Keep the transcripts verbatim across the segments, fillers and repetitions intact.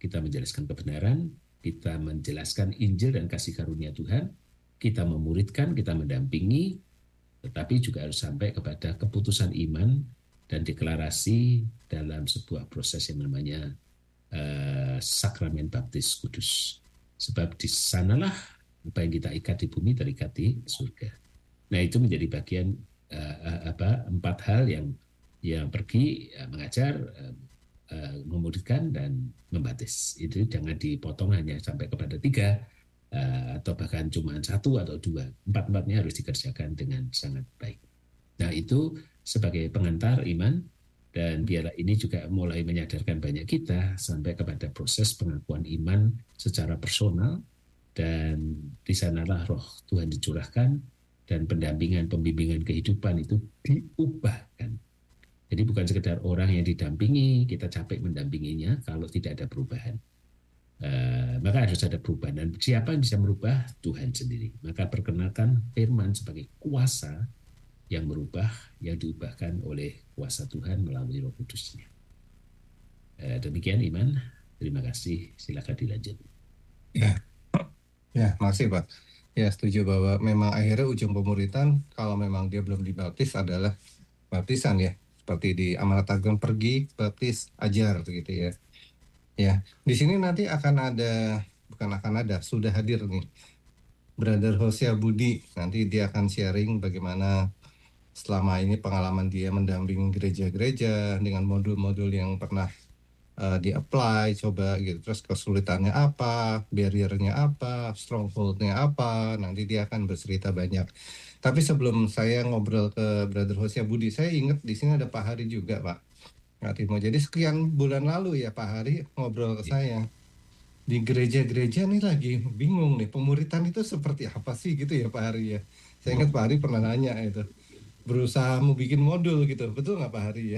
kita menjelaskan kebenaran, kita menjelaskan Injil dan kasih karunia Tuhan, kita memuridkan, kita mendampingi, tetapi juga harus sampai kepada keputusan iman dan deklarasi dalam sebuah proses yang namanya uh, sakramen baptis kudus. Sebab di sanalah apa yang kita ikat di bumi terikat di surga. Nah, itu menjadi bagian uh, apa empat hal yang yang pergi uh, mengajar, uh, uh, memuridkan dan membaptis. Itu jangan dipotong hanya sampai kepada tiga uh, atau bahkan cuma satu atau dua. Empat-empatnya harus dikerjakan dengan sangat baik. Nah, itu sebagai pengantar iman, dan biarlah ini juga mulai menyadarkan banyak kita sampai kepada proses pengakuan iman secara personal, dan di sanalah roh Tuhan dicurahkan dan pendampingan, pembimbingan kehidupan itu diubahkan. Jadi bukan sekedar orang yang didampingi, kita capek mendampinginya kalau tidak ada perubahan. Uh, maka harus ada perubahan, dan siapa yang bisa merubah? Tuhan sendiri. Maka perkenalkan firman sebagai kuasa yang merubah, yang diubahkan oleh kuasa Tuhan melalui Roh Kudus-Nya. Uh, demikian Iman, terima kasih. Silakan dilanjut. Ya, ya, makasih Pak. Ya, setuju bahwa memang akhirnya ujung pemuritan kalau memang dia belum dibaptis adalah baptisan ya. Seperti di Amanat Agung, pergi, baptis, ajar gitu ya. Ya, di sini nanti akan ada, bukan akan ada, sudah hadir nih Brother Hosea Budi. Nanti dia akan sharing bagaimana selama ini pengalaman dia mendampingi gereja-gereja dengan modul-modul yang pernah uh, di-apply, coba gitu. Terus kesulitannya apa, barrier-nya apa, stronghold-nya apa, nanti dia akan bercerita banyak. Tapi sebelum saya ngobrol ke Brother Hosea Budi, saya ingat di sini ada Pak Hari juga, Pak. Nggak Timo. Jadi sekian bulan lalu ya Pak Hari ngobrol ke saya. Di gereja-gereja nih lagi bingung nih, pemuritan itu seperti apa sih gitu ya Pak Hari ya. Saya ingat Pak Hari pernah nanya itu. Berusaha mau bikin modul gitu, betul nggak Pak Hari ya?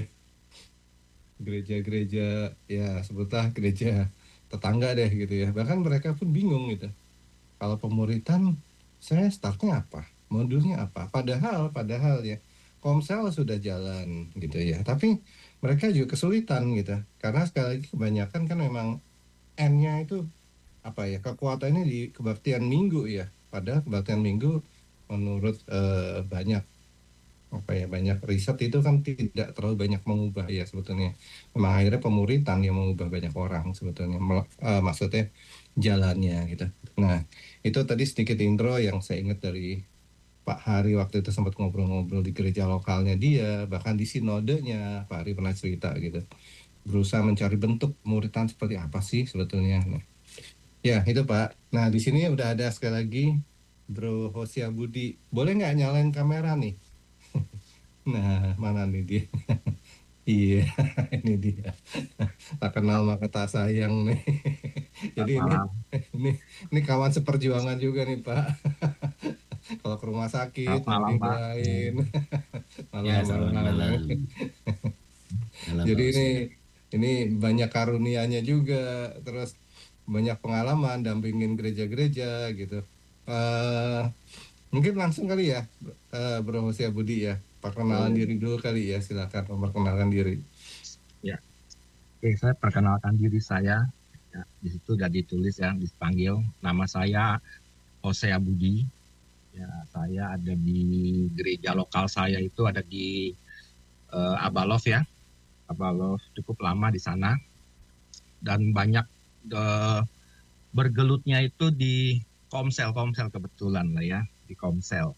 Gereja-gereja ya sebutlah gereja tetangga deh gitu ya. Bahkan mereka pun bingung gitu. Kalau pemuritan saya startnya apa? Modulnya apa? Padahal padahal ya Komsel sudah jalan gitu ya. Tapi mereka juga kesulitan gitu. Karena sekali lagi kebanyakan kan memang N-nya itu apa ya? Kekuatannya di kebaktian minggu ya. Padahal kebaktian minggu menurut eh, banyak apa ya banyak riset itu kan tidak terlalu banyak mengubah ya sebetulnya. Memang akhirnya pemuritan yang mengubah banyak orang sebetulnya. Uh, maksudnya jalannya gitu. Nah itu tadi sedikit intro yang saya ingat dari Pak Hari waktu itu sempat ngobrol-ngobrol di gereja lokalnya dia, bahkan di sinodenya Pak Hari pernah cerita gitu. Berusaha mencari bentuk pemuritan seperti apa sih sebetulnya. Nah, ya itu Pak. Nah di sini udah ada sekali lagi Bro Hosea Budi. Boleh nggak nyalain kamera nih? Nah, mana nih dia? Iya, ini dia. Tak kenal maka tak sayang nih. Jadi ini, ini ini kawan seperjuangan juga nih Pak. Kalau ke rumah sakit, mau lain. Ya, selamat malam. Jadi ini ini banyak karunianya juga, terus banyak pengalaman dampingin gereja-gereja gitu. Uh, mungkin langsung kali ya, uh, Bro Hosea Budi ya. Perkenalan oh. diri dulu kali ya, silakan memperkenalkan diri. Ya, oke, saya perkenalkan diri saya. Ya, di situ udah ditulis ya, dipanggil. Nama saya Hosea Budi. Ya, saya ada di gereja lokal saya itu ada di uh, Abalov ya, Abalov cukup lama di sana. Dan banyak uh, bergelutnya itu di Komsel, Komsel kebetulan lah ya, di Komsel.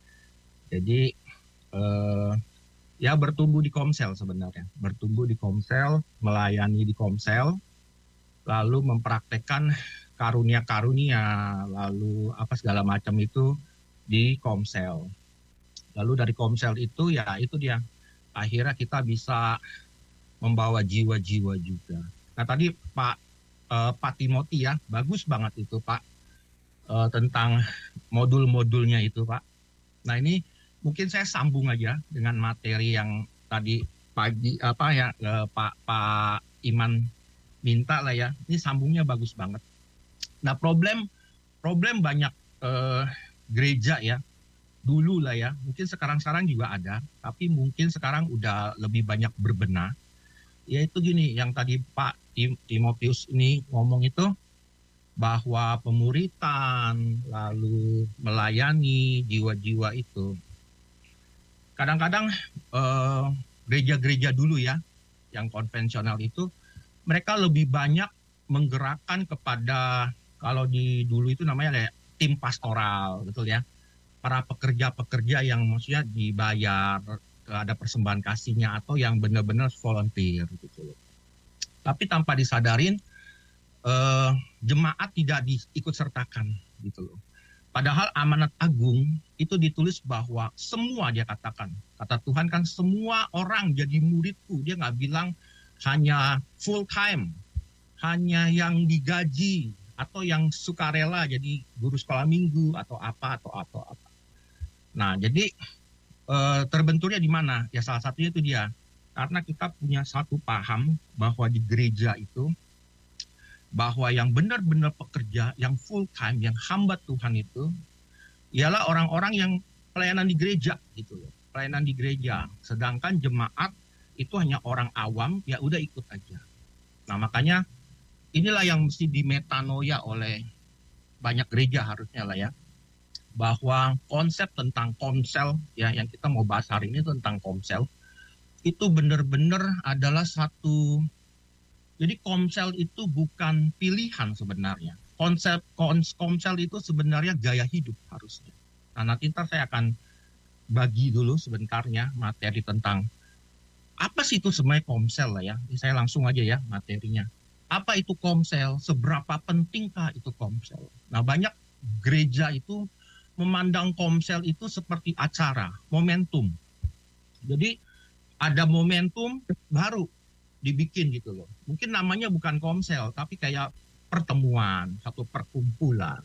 Jadi Uh, ya bertumbuh di Komsel sebenarnya, bertumbuh di Komsel, melayani di Komsel, lalu mempraktekkan karunia-karunia, lalu apa segala macam itu di Komsel. Lalu dari Komsel itu ya itu dia, akhirnya kita bisa membawa jiwa-jiwa juga. Nah tadi Pak uh, Pak Timothy ya, bagus banget itu Pak, uh, tentang modul-modulnya itu Pak. Nah ini mungkin saya sambung aja dengan materi yang tadi pagi apa ya eh, Pak Pak Iman minta lah ya. Ini sambungnya bagus banget. Nah problem problem banyak eh, gereja ya dulu lah ya. Mungkin sekarang-sekarang juga ada, tapi mungkin sekarang udah lebih banyak berbenah. yaitu gini, yang tadi Pak Tim- Timotius ini ngomong itu, bahwa pemuritan, lalu melayani jiwa-jiwa itu. Kadang-kadang eh, gereja-gereja dulu ya, yang konvensional itu, mereka lebih banyak menggerakkan kepada, kalau di dulu itu namanya kayak tim pastoral, betul ya. Para pekerja-pekerja yang maksudnya dibayar, ada persembahan kasihnya, atau yang benar-benar volunteer gitu loh. Tapi tanpa disadarin, eh, jemaat tidak diikut sertakan gitu loh. Padahal amanat agung itu ditulis bahwa semua, dia katakan, kata Tuhan kan semua orang jadi muridku. Dia nggak bilang hanya full time, hanya yang digaji, atau yang sukarela jadi guru sekolah minggu, atau apa, atau atau apa. Nah, jadi eh, terbenturnya di mana? Ya salah satunya itu dia. Karena kita punya satu paham bahwa di gereja itu, bahwa yang benar-benar pekerja, yang full time, yang hamba Tuhan itu, ialah orang-orang yang pelayanan di gereja gitu loh. Pelayanan di gereja. Sedangkan jemaat itu hanya orang awam, ya udah ikut aja. Nah, makanya inilah yang mesti dimetanoia oleh banyak gereja harusnya lah ya. Bahwa konsep tentang komsel, ya yang kita mau bahas hari ini tentang komsel, itu benar-benar adalah satu, jadi komsel itu bukan pilihan sebenarnya. Konsep kons, komsel itu sebenarnya gaya hidup harusnya. Nah, nanti ntar saya akan bagi dulu sebentarnya materi tentang apa sih itu sebenarnya komsel lah ya. Saya langsung aja ya materinya. Apa itu komsel? Seberapa pentingkah itu komsel? Nah, banyak gereja itu memandang komsel itu seperti acara, momentum. Jadi ada momentum baru dibikin gitu loh. Mungkin namanya bukan komsel, tapi kayak pertemuan, satu perkumpulan,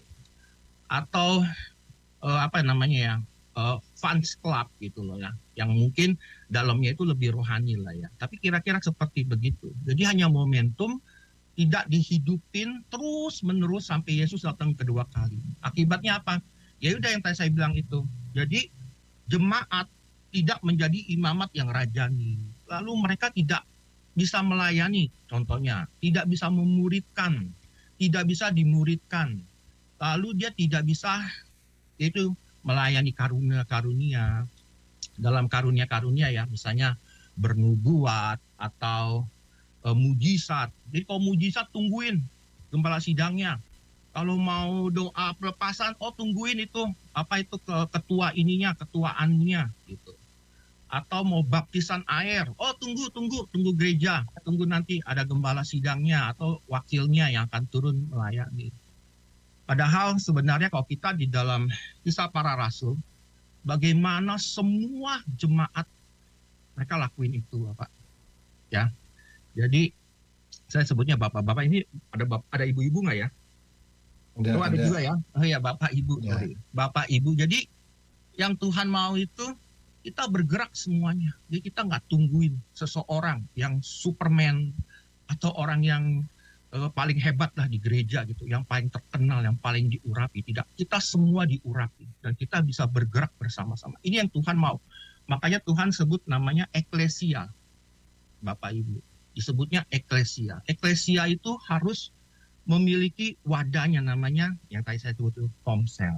atau uh, apa namanya ya, uh, fans club gitu loh ya, yang mungkin dalamnya itu lebih rohani lah ya. Tapi kira-kira seperti begitu. Jadi hanya momentum, tidak dihidupin terus menerus sampai Yesus datang kedua kali. Akibatnya apa? Ya udah yang tadi saya bilang itu. Jadi jemaat tidak menjadi imamat yang rajani. Lalu mereka tidak bisa melayani, contohnya tidak bisa memuridkan, tidak bisa dimuridkan. Lalu dia tidak bisa itu melayani karunia-karunia. Dalam karunia-karunia ya, misalnya bernubuat atau e, mujizat. Jadi kalau mujizat tungguin gembala sidangnya. Kalau mau doa pelepasan, oh tungguin itu apa itu ke ketua ininya, ketuaannya gitu. Atau mau baptisan air, oh tunggu tunggu tunggu gereja, tunggu nanti ada gembala sidangnya atau wakilnya yang akan turun melayani. Padahal sebenarnya kalau kita di dalam Kisah Para Rasul, bagaimana semua jemaat mereka lakuin itu, Bapak. Ya, jadi saya sebutnya bapak-bapak ini ada bapak, ada ibu-ibu nggak ya? Ada, oh, ada, ada juga ya. Oh ya, bapak ibu, ya. sorry. Bapak ibu. Jadi yang Tuhan mau itu kita bergerak semuanya. Jadi kita nggak tungguin seseorang yang Superman atau orang yang uh, paling hebat lah di gereja gitu, yang paling terkenal, yang paling diurapi. Tidak, kita semua diurapi dan kita bisa bergerak bersama-sama. Ini yang Tuhan mau. Makanya Tuhan sebut namanya eklesia, Bapak Ibu. Disebutnya eklesia. Eklesia itu harus memiliki wadahnya, namanya yang tadi saya sebut itu komsel.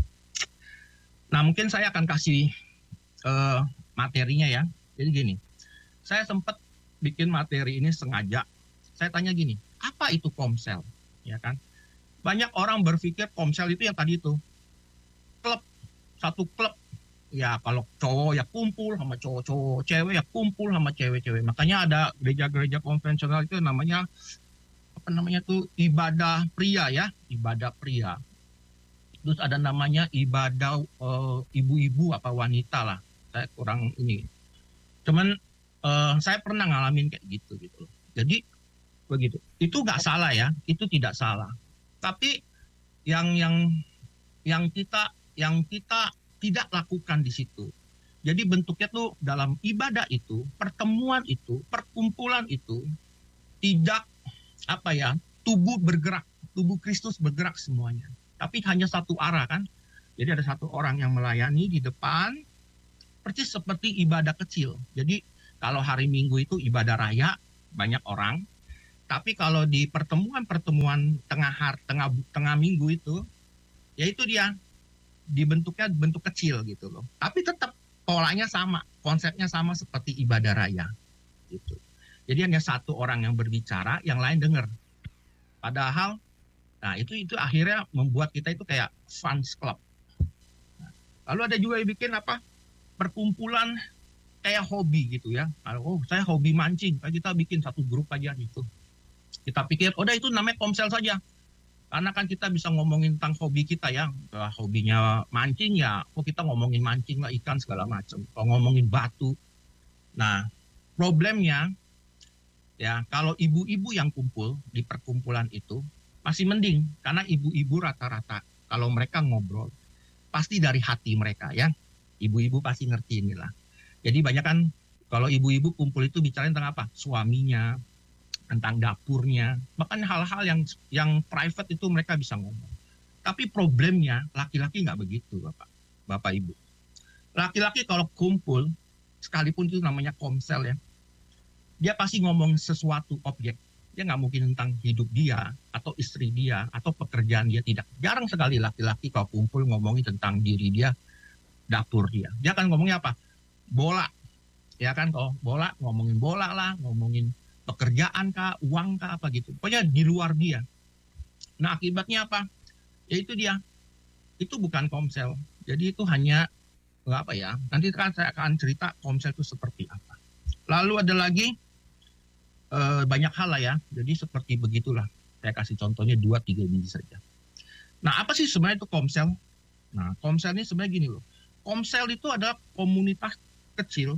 Nah, mungkin saya akan kasih uh, materinya ya. Jadi gini, saya sempat bikin materi ini sengaja. Saya tanya gini, apa itu komsel? Ya kan? Banyak orang berpikir komsel itu yang tadi itu klub, satu klub. Ya kalau cowok ya kumpul sama cowok-cowok, cewek ya kumpul sama cewek-cewek. Makanya ada gereja-gereja konvensional itu namanya apa namanya tuh ibadah pria ya, ibadah pria. Terus ada namanya ibadah uh, ibu-ibu apa wanita lah. Saya kurang ini. Cuman uh, saya pernah ngalamin kayak gitu gitu. Jadi begitu. Itu nggak salah ya, itu tidak salah. Tapi yang yang yang kita yang kita tidak lakukan di situ. Jadi bentuknya tuh dalam ibadah itu, pertemuan itu, perkumpulan itu tidak apa ya, tubuh bergerak, tubuh Kristus bergerak semuanya. Tapi hanya satu arah kan. Jadi ada satu orang yang melayani di depan, persis seperti ibadah kecil. Jadi kalau hari Minggu itu ibadah raya, banyak orang. Tapi kalau di pertemuan-pertemuan tengah har, tengah tengah minggu itu, ya itu dia dibentuknya bentuk kecil gitu loh. Tapi tetap polanya sama, konsepnya sama seperti ibadah raya gitu. Jadi hanya satu orang yang berbicara, yang lain dengar. Padahal, nah itu itu akhirnya membuat kita itu kayak fans club. Nah, lalu ada juga yang bikin apa? Perkumpulan kayak hobi gitu ya. Oh, saya hobi mancing, kita bikin satu grup aja gitu. Kita pikir, oh udah itu namanya komsel saja. Karena kan kita bisa ngomongin tentang hobi kita ya. Hobinya mancing ya, oh kita ngomongin mancing lah, ikan segala macam. Kalau ngomongin batu. Nah, problemnya ya kalau ibu-ibu yang kumpul di perkumpulan itu masih mending. Karena ibu-ibu rata-rata kalau mereka ngobrol, pasti dari hati mereka ya. Ibu-ibu pasti ngerti inilah. Jadi banyak kan kalau ibu-ibu kumpul itu bicara tentang apa? Suaminya, tentang dapurnya, bahkan hal-hal yang yang private itu mereka bisa ngomong. Tapi problemnya laki-laki nggak begitu, Bapak, Bapak Ibu. Laki-laki kalau kumpul, sekalipun itu namanya komsel ya, dia pasti ngomong sesuatu objek. Dia nggak mungkin tentang hidup dia, atau istri dia, atau pekerjaan dia, tidak. Jarang sekali laki-laki kalau kumpul ngomongin tentang diri dia, dapur dia. Dia akan ngomongnya apa? Bola. Ya kan, kalau bola, ngomongin bola lah, ngomongin pekerjaan kah, uang kah, apa gitu. Pokoknya di luar dia. Nah akibatnya apa? Ya itu dia. Itu bukan komsel. Jadi itu hanya, apa ya, nanti kan saya akan cerita komsel itu seperti apa. Lalu ada lagi, eh, banyak hal lah ya. Jadi seperti begitulah. Saya kasih contohnya dua tiga biji saja. Nah apa sih sebenarnya itu komsel? Nah komsel ini sebenarnya gini loh. Komsel itu adalah komunitas kecil,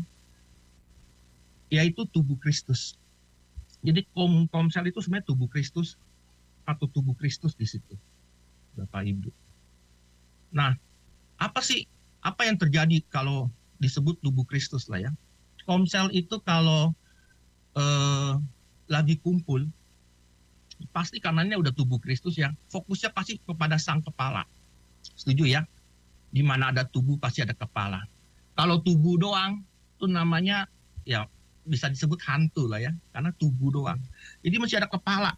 yaitu tubuh Kristus. Jadi kom komsel itu sebenarnya tubuh Kristus atau tubuh Kristus di situ, Bapak Ibu. Nah, apa sih apa yang terjadi kalau disebut tubuh Kristus lah ya? Komsel itu kalau eh, lagi kumpul, pasti karenanya udah tubuh Kristus ya, fokusnya pasti kepada sang kepala. Setuju ya? Di mana ada tubuh pasti ada kepala. Kalau tubuh doang, itu namanya ya bisa disebut hantu lah ya, karena tubuh doang. Jadi masih ada kepala.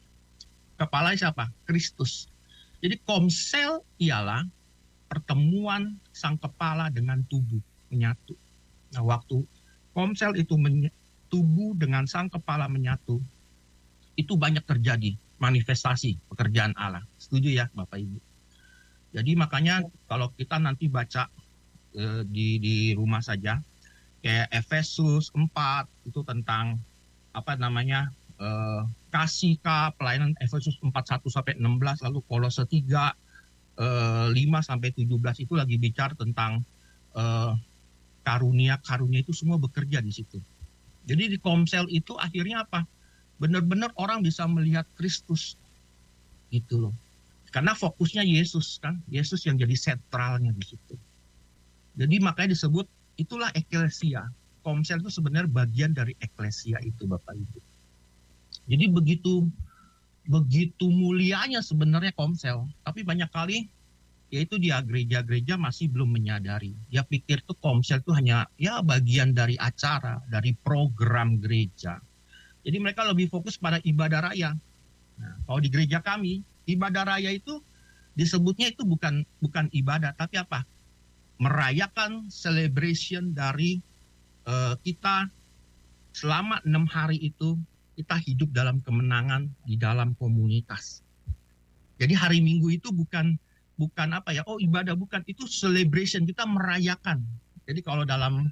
Kepala siapa? Kristus. Jadi komsel ialah pertemuan sang kepala dengan tubuh menyatu. Nah, waktu komsel itu tubuh dengan sang kepala menyatu, itu banyak terjadi manifestasi pekerjaan Allah. Setuju ya, Bapak Ibu? Jadi makanya kalau kita nanti baca eh, di di rumah saja, kayak Efesus empat itu tentang apa namanya eh, kasih kah, pelayanan Efesus empat satu sampai enam belas, lalu Kolose tiga eh, lima sampai tujuh belas itu lagi bicara tentang eh, karunia karunia itu semua bekerja di situ. Jadi di komsel itu akhirnya apa? Benar-benar orang bisa melihat Kristus gitu loh. Karena fokusnya Yesus kan, Yesus yang jadi sentralnya di situ. Jadi makanya disebut itulah eklesia. Komsel itu sebenarnya bagian dari eklesia itu, Bapak Ibu. Jadi begitu begitu mulianya sebenarnya komsel, tapi banyak kali yaitu dia gereja-gereja masih belum menyadari. Dia pikir tuh komsel itu hanya ya bagian dari acara, dari program gereja. Jadi mereka lebih fokus pada ibadah raya. Nah, kalau di gereja kami, ibadah raya itu disebutnya itu bukan bukan ibadah, tapi apa? Merayakan celebration dari uh, kita selama enam hari itu kita hidup dalam kemenangan di dalam komunitas. Jadi hari Minggu itu bukan bukan apa ya? Oh ibadah bukan, itu celebration, kita merayakan. Jadi kalau dalam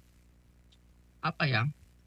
apa ya?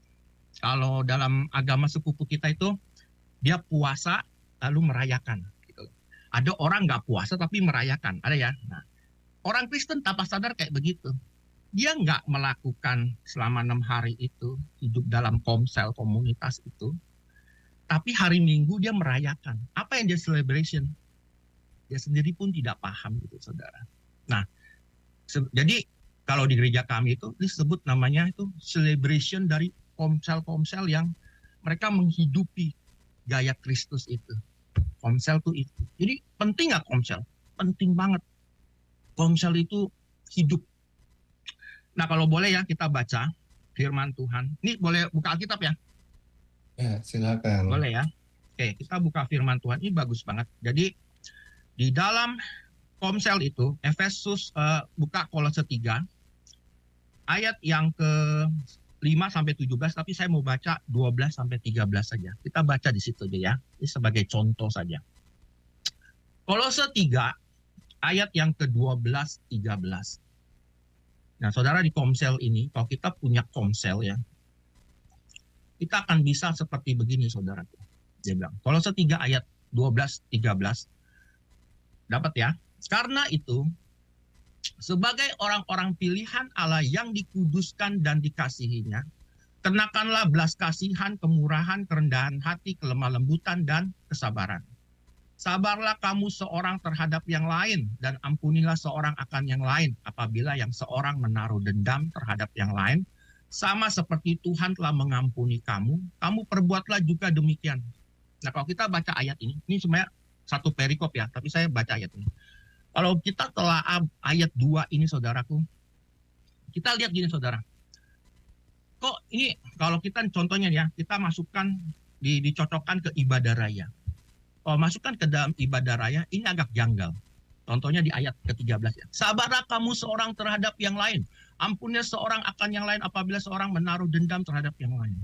Kalau dalam agama sepupu kita itu dia puasa lalu merayakan. Gitu. Ada orang nggak puasa tapi merayakan, ada ya. Nah, orang Kristen tanpa sadar kayak begitu. Dia nggak melakukan selama enam hari itu hidup dalam komsel komunitas itu, tapi hari Minggu dia merayakan. Apa yang dia celebration? Dia sendiri pun tidak paham gitu, saudara. Nah, se- jadi kalau di gereja kami itu disebut namanya itu celebration dari komsel-komsel yang mereka menghidupi gaya Kristus itu. Komsel itu itu. Jadi penting nggak komsel? Penting banget. Komsel itu hidup. Nah kalau boleh ya kita baca firman Tuhan. Ini boleh buka Alkitab ya. Ya, silakan. Boleh ya? Oke, kita buka firman Tuhan, ini bagus banget. Jadi di dalam Komsel itu, Efesus uh, buka Kolose tiga, ayat yang ke lima sampai tujuh belas, tapi saya mau baca dua belas sampai tiga belas saja. Kita baca di situ aja ya. Ini sebagai contoh saja. Kolose tiga, ayat yang ke dua belas tiga belas. Nah, saudara, di Komsel ini, kalau kita punya Komsel ya, kita akan bisa seperti begini, saudara. Dia bilang, Kolose tiga ayat dua belas tiga belas. Dapat ya? Karena itu, sebagai orang-orang pilihan Allah yang dikuduskan dan dikasihinya, kenakanlah belas kasihan, kemurahan, kerendahan hati, kelemah lembutan, dan kesabaran. Sabarlah kamu seorang terhadap yang lain, dan ampunilah seorang akan yang lain, apabila yang seorang menaruh dendam terhadap yang lain, sama seperti Tuhan telah mengampuni kamu, kamu perbuatlah juga demikian. Nah, kalau kita baca ayat ini, ini sebenarnya satu perikop ya, tapi saya baca ayat ini. Kalau kita telah ayat dua ini, saudaraku, kita lihat gini, saudara. Kok ini, kalau kita contohnya ya, kita masukkan, di, dicocokkan ke ibadah raya. Kalau masukkan ke dalam ibadah raya, ini agak janggal. Contohnya di ayat ke tiga belas ya. Sabarlah kamu seorang terhadap yang lain. Ampunilah seorang akan yang lain apabila seorang menaruh dendam terhadap yang lain.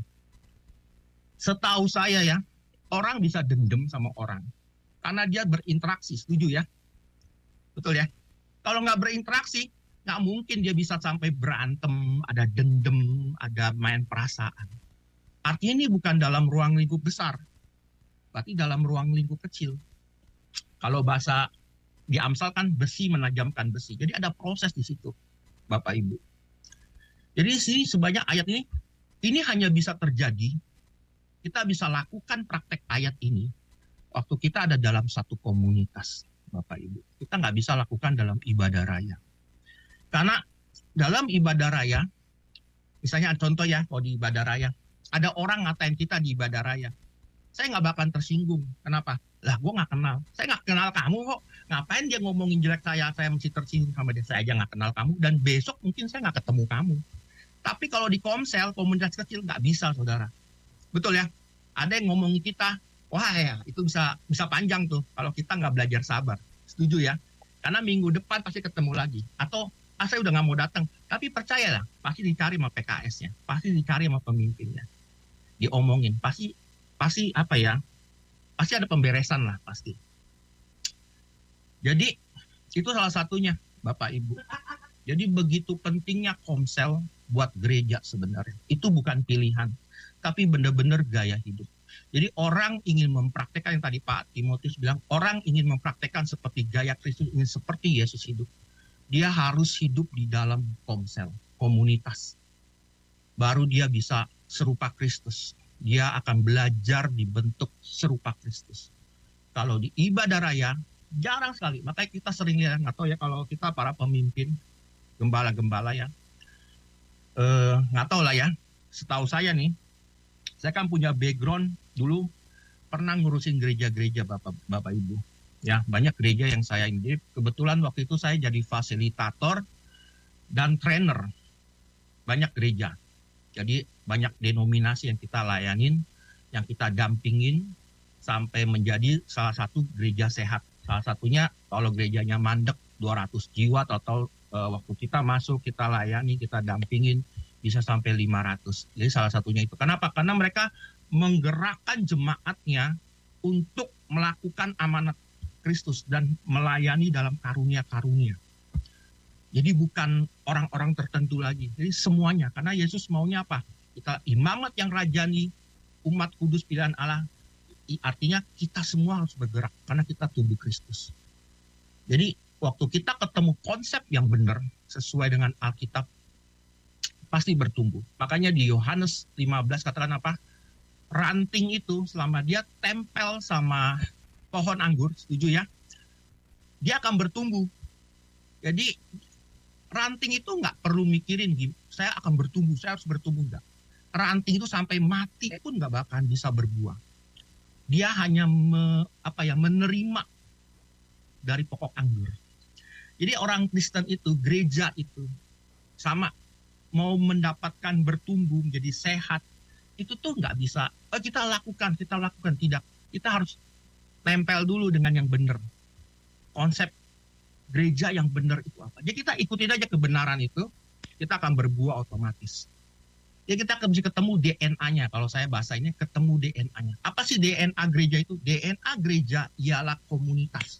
Setahu saya ya, orang bisa dendam sama orang karena dia berinteraksi, setuju ya? Betul ya? Kalau nggak berinteraksi, nggak mungkin dia bisa sampai berantem, ada dendam, ada main perasaan. Artinya ini bukan dalam ruang lingkup besar, berarti dalam ruang lingkup kecil. Kalau bahasa di Amsal kan besi menajamkan besi, jadi ada proses di situ, Bapak Ibu. Jadi sih sebanyak ayat ini, ini hanya bisa terjadi, kita bisa lakukan praktek ayat ini waktu kita ada dalam satu komunitas, Bapak Ibu. Kita nggak bisa lakukan dalam ibadah raya. Karena dalam ibadah raya, misalnya contoh ya, kalau di ibadah raya, ada orang ngatain kita di ibadah raya. Saya nggak bakal tersinggung. Kenapa? Lah, gue nggak kenal. Saya nggak kenal kamu kok. Ngapain dia ngomongin jelek saya? Saya mesti tersinggung sama dia. Saya aja nggak kenal kamu. Dan besok mungkin saya nggak ketemu kamu. Tapi kalau di Komsel, komunitas kecil nggak bisa, saudara. Betul ya? Ada yang ngomongin kita, wah ya, itu bisa bisa panjang tuh kalau kita nggak belajar sabar. Setuju ya? Karena minggu depan pasti ketemu lagi. Atau, ah saya udah nggak mau datang. Tapi percayalah, pasti dicari sama P K S-nya. Pasti dicari sama pemimpinnya. Diomongin. Pasti, pasti apa ya? Pasti ada pemberesan lah, pasti. Jadi, itu salah satunya, Bapak Ibu. Jadi begitu pentingnya Komsel buat gereja sebenarnya. Itu bukan pilihan, tapi benar-benar gaya hidup. Jadi orang ingin mempraktekkan, yang tadi Pak Timotius bilang, orang ingin mempraktekkan seperti gaya Kristus, ingin seperti Yesus hidup. Dia harus hidup di dalam Komsel, komunitas. Baru dia bisa serupa Kristus. Dia akan belajar dibentuk serupa Kristus. Kalau di ibadah raya, jarang sekali. Makanya kita sering lihat, nggak tahu ya kalau kita para pemimpin, gembala-gembala ya, eh, nggak tahu lah ya, setahu saya nih, saya kan punya background dulu pernah ngurusin gereja-gereja Bapak, Bapak Ibu. Ya, banyak gereja yang saya ini. Kebetulan waktu itu saya jadi fasilitator dan trainer banyak gereja. Jadi banyak denominasi yang kita layanin, yang kita dampingin sampai menjadi salah satu gereja sehat. Salah satunya kalau gerejanya mandek dua ratus jiwa, atau uh, waktu kita masuk, kita layani, kita dampingin bisa sampai lima ratus. Jadi salah satunya itu. Kenapa? Karena mereka menggerakkan jemaatnya untuk melakukan amanat Kristus dan melayani dalam karunia-karunia. Jadi bukan orang-orang tertentu lagi. Jadi semuanya. Karena Yesus maunya apa? Kita imamat yang rajani, umat kudus pilihan Allah. Artinya kita semua harus bergerak. Karena kita tubuh Kristus. Jadi waktu kita ketemu konsep yang benar, sesuai dengan Alkitab, pasti bertumbuh. Makanya di Yohanes lima belas katakan apa? Ranting itu selama dia tempel sama pohon anggur, setuju ya? Dia akan bertumbuh. Jadi ranting itu nggak perlu mikirin, saya akan bertumbuh, saya harus bertumbuh, enggak. Ranting itu sampai mati pun nggak bakalan bisa berbuah. Dia hanya me, apa ya, menerima dari pokok anggur. Jadi orang Kristen itu, gereja itu, sama mau mendapatkan bertumbuh, menjadi sehat, itu tuh nggak bisa, oh, kita lakukan, kita lakukan. Tidak. Kita harus tempel dulu dengan yang benar. Konsep gereja yang benar itu apa. Jadi kita ikutin aja kebenaran itu, kita akan berbuah otomatis. Ya kita akan bisa ketemu D N A-nya. Kalau saya bahasa ini ketemu D N A-nya. Apa sih D N A gereja itu? D N A gereja ialah komunitas.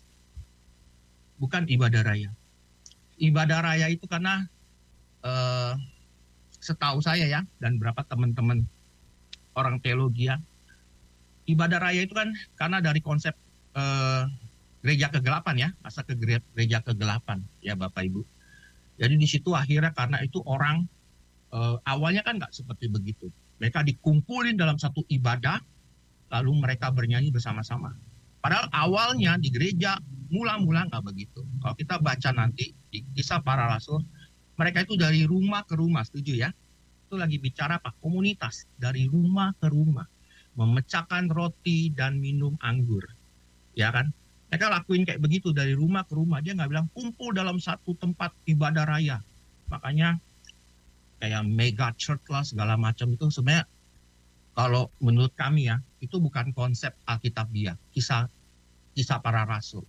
Bukan ibadah raya. Ibadah raya itu karena eh, setahu saya ya, dan berapa teman-teman orang teologi ya, ibadah raya itu kan karena dari konsep eh, gereja kegelapan ya, masa ke gereja kegelapan ya Bapak Ibu. Jadi di situ akhirnya karena itu orang Uh, awalnya kan nggak seperti begitu. Mereka dikumpulin dalam satu ibadah, lalu mereka bernyanyi bersama-sama. Padahal awalnya di gereja mula-mula nggak begitu. Kalau kita baca nanti di Kisah Para Rasul, mereka itu dari rumah ke rumah, setuju ya? Itu lagi bicara apa? Komunitas, dari rumah ke rumah, memecahkan roti dan minum anggur, ya kan? Mereka lakuin kayak begitu dari rumah ke rumah. Dia nggak bilang kumpul dalam satu tempat ibadah raya. Makanya kayak mega church lah segala macam itu sebenarnya kalau menurut kami ya itu bukan konsep Alkitabiah, kisah kisah para rasul.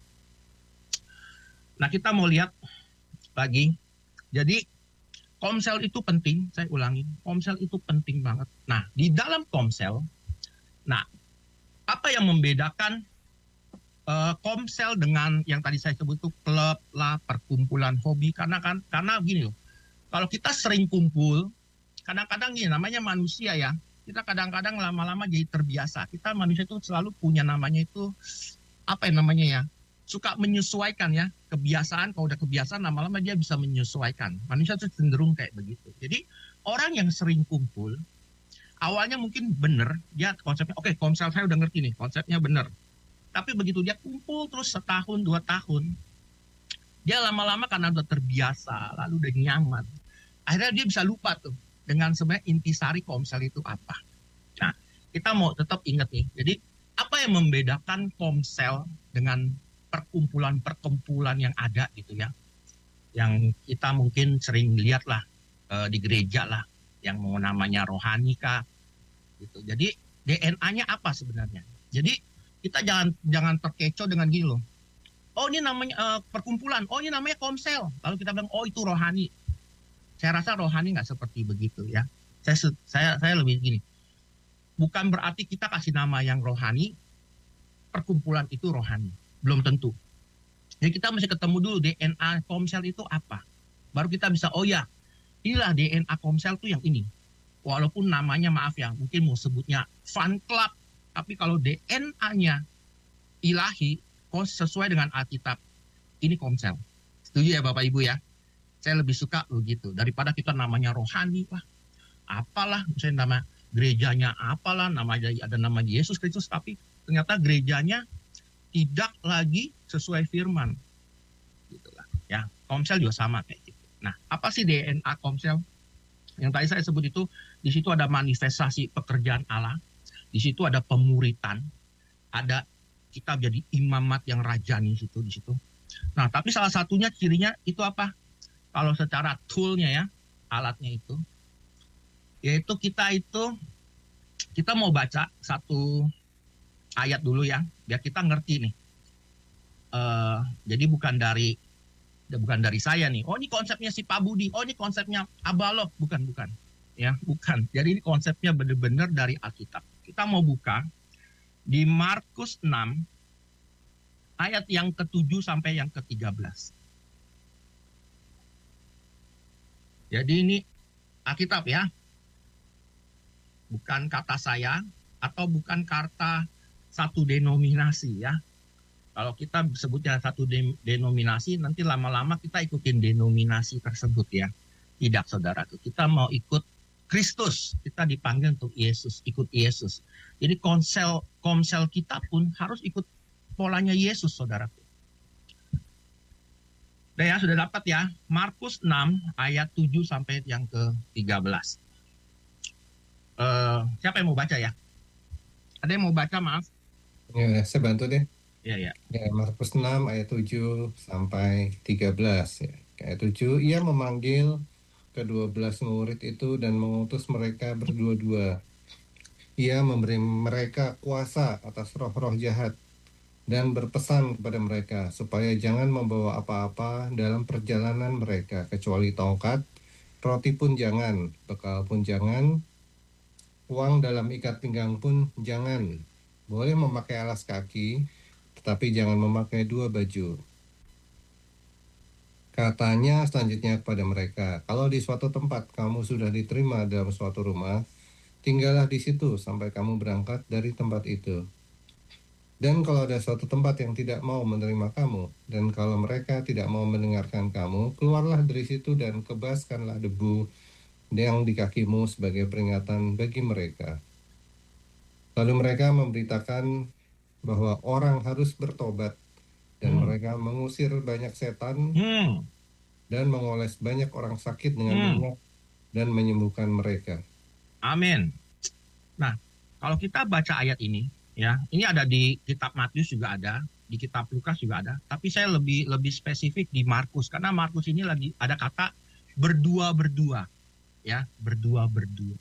Nah kita mau lihat lagi, jadi komsel itu penting, saya ulangi, komsel itu penting banget. Nah di dalam komsel, nah apa yang membedakan uh, komsel dengan yang tadi saya sebut itu klub lah, perkumpulan hobi, karena kan karena gini loh. Kalau kita sering kumpul, kadang-kadang gini, namanya manusia ya, kita kadang-kadang lama-lama jadi terbiasa. Kita manusia itu selalu punya namanya itu, apa yang namanya ya, suka menyesuaikan ya, kebiasaan, kalau udah kebiasaan lama-lama dia bisa menyesuaikan. Manusia itu cenderung kayak begitu. Jadi orang yang sering kumpul, awalnya mungkin benar, dia konsepnya, oke okay, komsel saya udah ngerti nih, konsepnya benar. Tapi begitu dia kumpul terus setahun, dua tahun, dia lama-lama karena udah terbiasa, lalu udah nyaman. Akhirnya dia bisa lupa tuh dengan sebenarnya intisari komsel itu apa. Nah, kita mau tetap ingat nih. Jadi apa yang membedakan komsel dengan perkumpulan-perkumpulan yang ada gitu ya, yang kita mungkin sering lihat lah e, di gereja lah, yang mau namanya rohani kah, gitu. Jadi D N A-nya apa sebenarnya? Jadi kita jangan jangan terkecoh dengan gini loh. Oh ini namanya e, perkumpulan, oh ini namanya komsel. Lalu kita bilang oh itu rohani. Saya rasa rohani nggak seperti begitu ya. Saya saya saya lebih gini. Bukan berarti kita kasih nama yang rohani, perkumpulan itu rohani. Belum tentu. Jadi kita mesti ketemu dulu D N A komsel itu apa. Baru kita bisa, oh ya, inilah D N A komsel itu yang ini. Walaupun namanya maaf ya, mungkin mau sebutnya fun club. Tapi kalau D N A-nya ilahi, sesuai dengan Alkitab, ini komsel. Setuju ya Bapak Ibu ya? Saya lebih suka begitu daripada kita namanya rohani lah, apalah misalnya nama gerejanya apalah, namanya ada nama Yesus Kristus, tapi ternyata gerejanya tidak lagi sesuai firman, gitulah ya. Komsel juga sama kayak gitu. Nah, apa sih D N A komsel? Yang tadi saya sebut itu, di situ ada manifestasi pekerjaan Allah, di situ ada pemuritan, ada kita jadi imamat yang rajani situ di situ. Nah, tapi salah satunya cirinya itu apa? Kalau secara toolnya ya, alatnya itu, yaitu kita itu, kita mau baca satu ayat dulu ya, biar kita ngerti nih. Uh, jadi bukan dari, bukan dari saya nih. Oh ini konsepnya si Pak Budi, oh ini konsepnya Abalok, bukan bukan, ya bukan. Jadi ini konsepnya benar-benar dari Alkitab. Kita mau buka di Markus enam ayat yang ketujuh sampai yang ketiga belas. Jadi ini Alkitab ya, bukan kata saya atau bukan kata satu denominasi ya. Kalau kita sebutnya satu denominasi, nanti lama-lama kita ikutin denominasi tersebut ya. Tidak saudaraku, kita mau ikut Kristus, kita dipanggil untuk Yesus, ikut Yesus. Jadi komsel komsel kita pun harus ikut polanya Yesus saudaraku. Udah ya, sudah dapat ya. Markus enam ayat tujuh sampai yang ke tiga belas. Uh, siapa yang mau baca ya? Ada yang mau baca, maaf? Ya, saya bantu deh. Ya, ya. Ya, Markus enam ayat tujuh sampai tiga belas ya. Ayat tujuh, ia memanggil kedua belas murid itu dan mengutus mereka berdua-dua Ia memberi mereka kuasa atas roh-roh jahat dan berpesan kepada mereka supaya jangan membawa apa-apa dalam perjalanan mereka kecuali tongkat, roti pun jangan, bekal pun jangan, uang dalam ikat pinggang pun jangan. Boleh memakai alas kaki, tetapi jangan memakai dua baju. Katanya selanjutnya kepada mereka, kalau di suatu tempat kamu sudah diterima dalam suatu rumah, tinggallah di situ sampai kamu berangkat dari tempat itu. Dan kalau ada suatu tempat yang tidak mau menerima kamu, dan kalau mereka tidak mau mendengarkan kamu, keluarlah dari situ dan kebaskanlah debu yang di kakimu sebagai peringatan bagi mereka. Lalu mereka memberitakan bahwa orang harus bertobat, dan Hmm. mereka mengusir banyak setan Hmm. dan mengoles banyak orang sakit dengan Hmm. minyak dan menyembuhkan mereka. Amin. Nah, kalau kita baca ayat ini, ya, ini ada di kitab Matius juga ada, di kitab Lukas juga ada, tapi saya lebih lebih spesifik di Markus karena Markus ini lagi ada kata berdua-berdua, ya, berdua-berdua.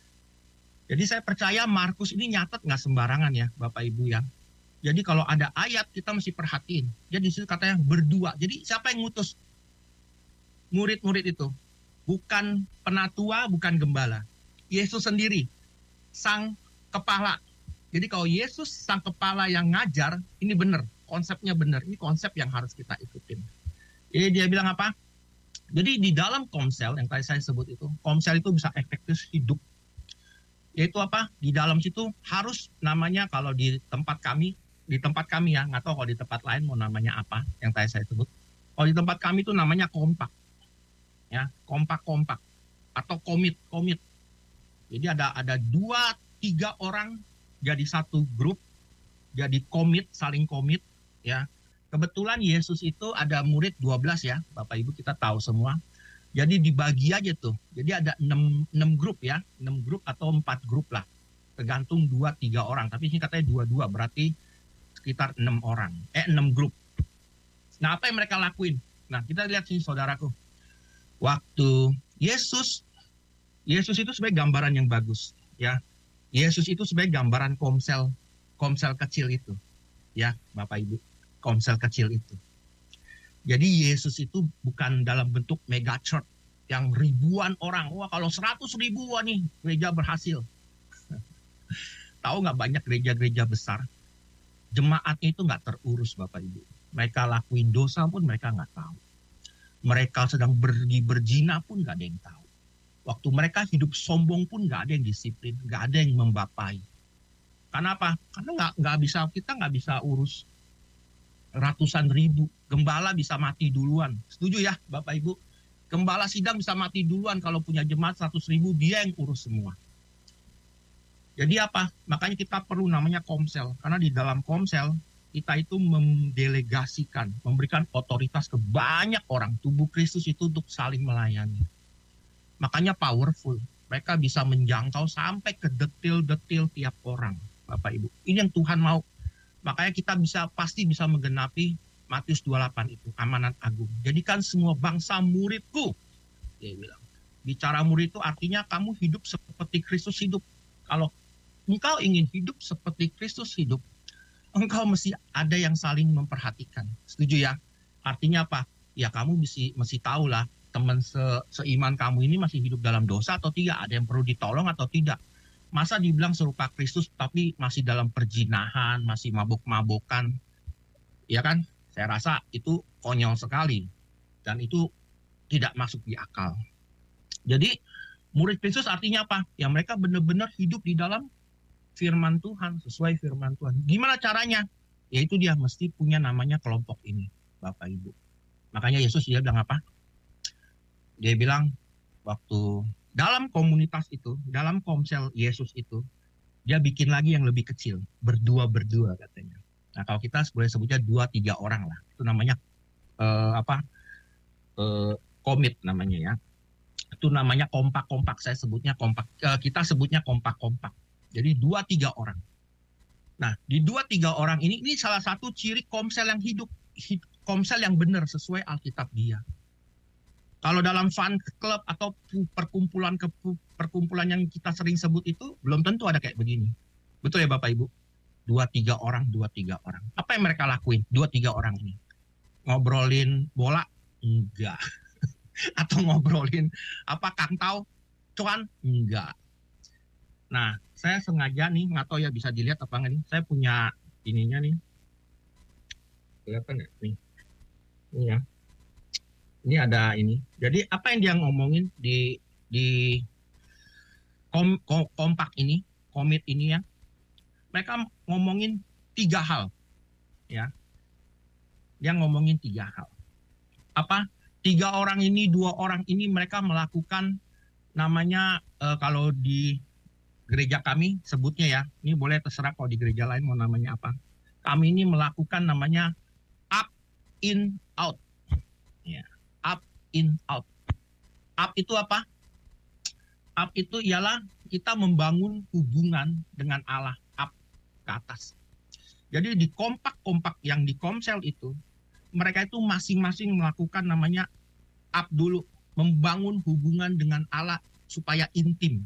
Jadi saya percaya Markus ini nyatet nggak sembarangan ya, Bapak Ibu ya. Jadi kalau ada ayat kita mesti perhatiin. Jadi di situ katanya berdua. Jadi siapa yang ngutus murid-murid itu? Bukan penatua, bukan gembala. Yesus sendiri, sang kepala. Jadi kalau Yesus sang kepala yang ngajar, ini benar, konsepnya benar. Ini konsep yang harus kita ikutin. Jadi dia bilang apa? Jadi di dalam komsel yang tadi saya sebut itu, komsel itu bisa efektif hidup. Yaitu apa? Di dalam situ harus namanya kalau di tempat kami, di tempat kami ya, nggak tahu kalau di tempat lain mau namanya apa yang tadi saya sebut. Kalau di tempat kami itu namanya kompak. Ya, kompak-kompak atau komit-komit. Jadi ada ada dua tiga orang jadi satu grup, jadi komit, saling komit ya. Kebetulan Yesus itu ada murid dua belas ya, Bapak Ibu kita tahu semua. Jadi dibagi aja tuh. Jadi ada enam, enam grup ya, enam grup atau empat grup lah. Tergantung dua tiga orang, tapi ini katanya dua dua berarti sekitar enam orang. Eh enam grup. Nah, apa yang mereka lakuin? Nah, kita lihat sini saudaraku. Waktu Yesus Yesus itu sebagai gambaran yang bagus ya. Yesus itu sebagai gambaran komsel komsel kecil itu ya, Bapak Ibu. Komsel kecil itu. Jadi Yesus itu bukan dalam bentuk mega church yang ribuan orang. Wah, kalau seratus ribu wah nih gereja berhasil. Tahu nggak banyak gereja-gereja besar jemaatnya itu nggak terurus, Bapak Ibu. Mereka lakuin dosa pun mereka nggak tahu. Mereka sedang pergi berzina pun nggak ada yang tahu. Waktu mereka hidup sombong pun nggak ada yang disiplin, nggak ada yang membapai. Karena apa? Karena nggak nggak bisa, kita nggak bisa urus ratusan ribu. Gembala bisa mati duluan. Setuju ya, Bapak Ibu? Gembala sidang bisa mati duluan kalau punya jemaat seratus ribu, dia yang urus semua. Jadi apa? Makanya kita perlu namanya komsel. Karena di dalam komsel kita itu mendelegasikan, memberikan otoritas ke banyak orang. Tubuh Kristus itu untuk saling melayani. Makanya powerful. Mereka bisa menjangkau sampai ke detil-detil tiap orang, Bapak Ibu. Ini yang Tuhan mau. Makanya kita bisa pasti bisa menggenapi Matius dua puluh delapan itu, amanat agung. Jadikan semua bangsa muridku. Dia bilang. Bicara murid itu artinya kamu hidup seperti Kristus hidup. Kalau engkau ingin hidup seperti Kristus hidup, engkau mesti ada yang saling memperhatikan. Setuju ya? Artinya apa? Ya kamu mesti mesti tahu lah teman se, seiman kamu ini masih hidup dalam dosa atau tidak, ada yang perlu ditolong atau tidak. Masa dibilang serupa Kristus tapi masih dalam perjinahan, masih mabuk-mabukan. Ya kan? Saya rasa itu konyol sekali dan itu tidak masuk di akal. Jadi murid Kristus artinya apa? Ya mereka benar-benar hidup di dalam firman Tuhan, sesuai firman Tuhan. Gimana caranya? Yaitu dia mesti punya namanya kelompok ini, Bapak Ibu. Makanya Yesus dia bilang apa? Dia bilang waktu dalam komunitas itu, dalam komsel Yesus itu, dia bikin lagi yang lebih kecil, berdua-berdua katanya. Nah kalau kita boleh sebutnya dua tiga orang lah, itu namanya eh, apa? Eh, komit namanya ya. Itu namanya kompak-kompak, saya sebutnya kompak. Eh, kita sebutnya kompak-kompak. Jadi dua tiga orang. Nah di dua tiga orang ini, ini salah satu ciri komsel yang hidup, komsel yang benar sesuai Alkitab dia. Kalau dalam fan club atau perkumpulan perkumpulan yang kita sering sebut itu belum tentu ada kayak begini. Betul ya Bapak Ibu? Dua tiga orang, dua tiga orang. Apa yang mereka lakuin? Dua tiga orang ini ngobrolin bola? Enggak. Atau ngobrolin apa kantau? Cuan? Enggak. Nah, saya sengaja nih, nggak tahu ya bisa dilihat apa nggak nih. Saya punya ininya nih. Kelihatan nggak nih? Ini ya. Ini ada ini. Jadi apa yang dia ngomongin di di kom, kom, kompak ini, komit ini ya. Mereka ngomongin tiga hal, ya. Dia ngomongin tiga hal. Apa? Tiga orang ini, dua orang ini mereka melakukan namanya e, kalau di gereja kami sebutnya ya. Ini boleh terserah kalau di gereja lain mau namanya apa. Kami ini melakukan namanya up in out. Ya. Up, in, out. Up itu apa? Up itu ialah kita membangun hubungan dengan Allah. Up, ke atas. Jadi di kompak-kompak yang di Komsel itu, mereka itu masing-masing melakukan namanya up dulu. Membangun hubungan dengan Allah supaya intim.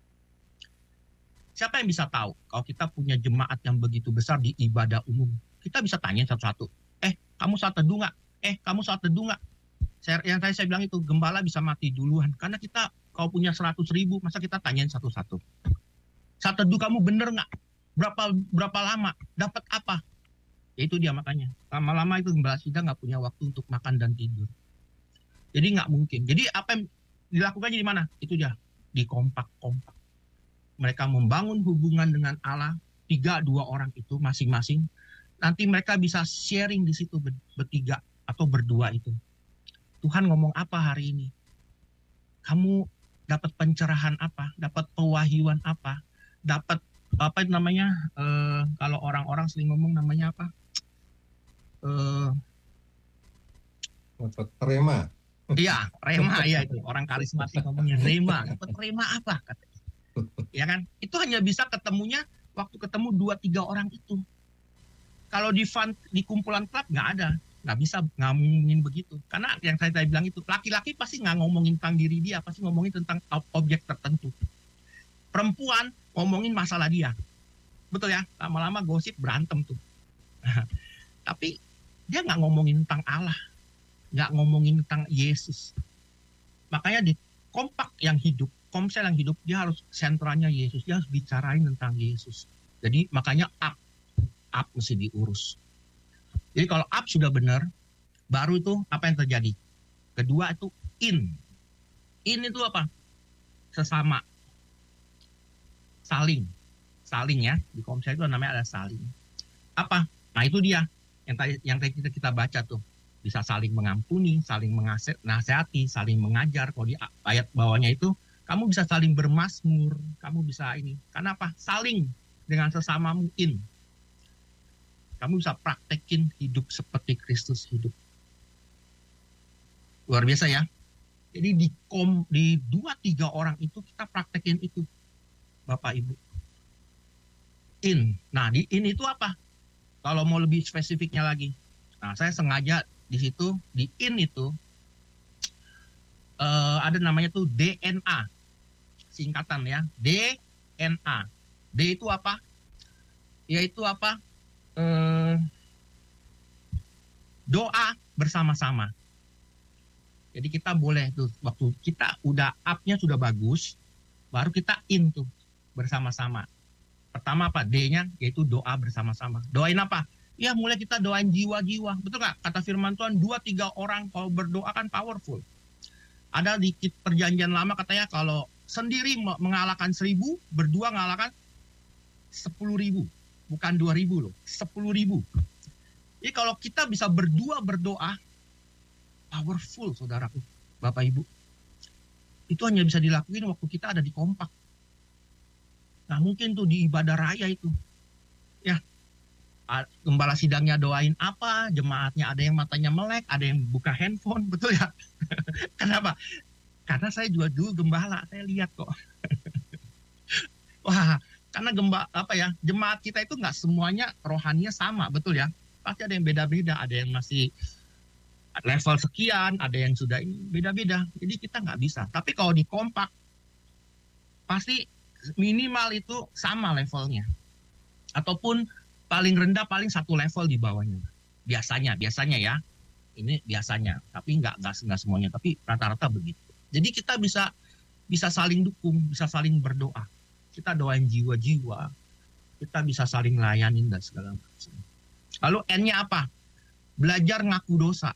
Siapa yang bisa tahu kalau kita punya jemaat yang begitu besar di ibadah umum? Kita bisa tanya satu-satu. Eh, kamu saat teduh nggak? Eh, kamu saat teduh nggak? Saya, yang tadi saya bilang itu, gembala bisa mati duluan. Karena kita, kalau punya seratus ribu, masa kita tanyain satu-satu. Saat teduh kamu bener nggak? Berapa berapa lama? Dapat apa? Ya itu dia makanya. Lama-lama itu gembala sidang nggak punya waktu untuk makan dan tidur. Jadi nggak mungkin. Jadi apa yang dilakukannya di mana? Itu dia. Di kompak-kompak. Mereka membangun hubungan dengan Allah. Tiga, dua orang itu masing-masing. Nanti mereka bisa sharing di situ bertiga atau berdua itu. Tuhan ngomong apa hari ini? Kamu dapat pencerahan apa? Dapat pewahyuan apa? Dapat apa namanya? Uh, kalau orang-orang sering ngomong namanya apa? Uh, dapat rema. Iya, rema ya itu. Orang karismatik ngomongnya rema. Dapat rema apa? Katanya. Ya kan? Itu hanya bisa ketemunya waktu ketemu dua tiga orang itu. Kalau di fun, di kumpulan klub nggak ada. Nggak bisa ngomongin begitu. Karena yang saya, saya bilang itu, laki-laki pasti nggak ngomongin tentang diri dia, pasti ngomongin tentang objek tertentu. Perempuan ngomongin masalah dia. Betul ya? Lama-lama gosip berantem tuh. Tapi dia nggak ngomongin tentang Allah. Nggak ngomongin tentang Yesus. Makanya di kompak yang hidup, Komsel yang hidup, dia harus sentralnya Yesus. Dia harus bicarain tentang Yesus. Jadi makanya up. Up mesti diurus. Jadi kalau up sudah benar, baru itu apa yang terjadi? Kedua itu in. In itu apa? Sesama. Saling. Saling ya. Di Komsel itu namanya ada saling. Apa? Nah itu dia. Yang tadi yang tadi kita, kita baca tuh. Bisa saling mengampuni, saling menasehati, saling mengajar. Kalau di ayat bawahnya itu, kamu bisa saling bermazmur. Kamu bisa ini. Karena apa? Saling dengan sesamamu in. Kamu bisa praktekin hidup seperti Kristus hidup. Luar biasa ya. Jadi di, kom, di dua tiga orang itu kita praktekin itu. Bapak Ibu. In. Nah di in itu apa? Kalau mau lebih spesifiknya lagi. Nah saya sengaja di situ, di in itu. Uh, ada namanya tuh D N A. Singkatan ya. D N A. D itu apa? Yaitu apa? Uh, doa bersama-sama. Jadi kita boleh tuh waktu kita udah up-nya sudah bagus, baru kita in tuh bersama-sama. Pertama apa? D-nya yaitu doa bersama-sama. Doain apa? Ya mulai kita doain jiwa-jiwa. Betul nggak? Kata firman Tuhan, dua tiga orang kalau berdoa kan powerful. Ada di perjanjian lama katanya kalau sendiri mengalahkan seribu, berdua mengalahkan sepuluh ribu. Bukan dua ribu loh, sepuluh ribu. Jadi kalau kita bisa berdua berdoa, powerful saudaraku, Bapak Ibu. Itu hanya bisa dilakuin waktu kita ada di kompak. Nah mungkin tuh di ibadah raya itu. Ya, gembala sidangnya doain apa, jemaatnya ada yang matanya melek, ada yang buka handphone, betul ya? Kenapa? Karena saya juga dulu gembala, saya lihat kok. Wah, karena gemba apa ya, jemaat kita itu nggak semuanya rohaninya sama, betul ya? Pasti ada yang beda-beda, ada yang masih level sekian, ada yang sudah ini beda-beda. Jadi kita nggak bisa. Tapi kalau di kompak, pasti minimal itu sama levelnya. Ataupun paling rendah paling satu level di bawahnya. Biasanya, biasanya ya. Ini biasanya. Tapi nggak nggak nggak semuanya. Tapi rata-rata begitu. Jadi kita bisa bisa saling dukung, bisa saling berdoa. Kita doain jiwa-jiwa. Kita bisa saling layanin dan segala macam. Lalu N-nya apa? Belajar ngaku dosa.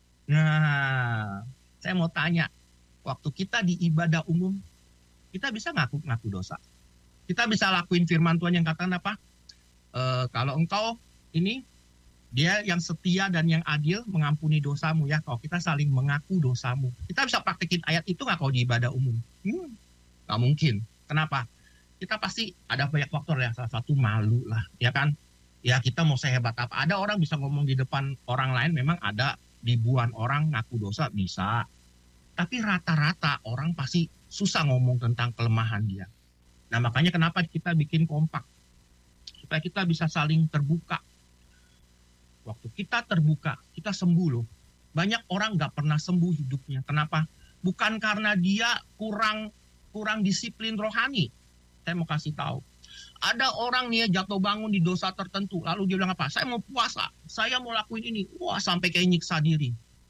Nah, saya mau tanya, waktu kita di ibadah umum, kita bisa ngaku-ngaku dosa. Kita bisa lakuin firman Tuhan yang katakan apa? E, kalau engkau ini, dia yang setia dan yang adil mengampuni dosamu ya. Kalau kita saling mengaku dosamu. Kita bisa praktekin ayat itu nggak kalau di ibadah umum? Hmm, nggak mungkin. Kenapa? Kita pasti ada banyak faktor ya. Salah satu malu lah, ya kan? Ya kita mau sehebat apa? Ada orang bisa ngomong di depan orang lain, memang ada ribuan orang ngaku dosa, bisa. Tapi rata-rata orang pasti susah ngomong tentang kelemahan dia. Nah makanya kenapa kita bikin kompak. Supaya kita bisa saling terbuka. Waktu kita terbuka, kita sembuh loh. Banyak orang gak pernah sembuh hidupnya. Kenapa? Bukan karena dia kurang kurang disiplin rohani. Saya mau kasih tahu. Ada orang nih ya jatuh bangun di dosa tertentu. Lalu dia bilang apa? Saya mau puasa. Saya mau lakuin ini. Wah sampai kayak nyiksa diri.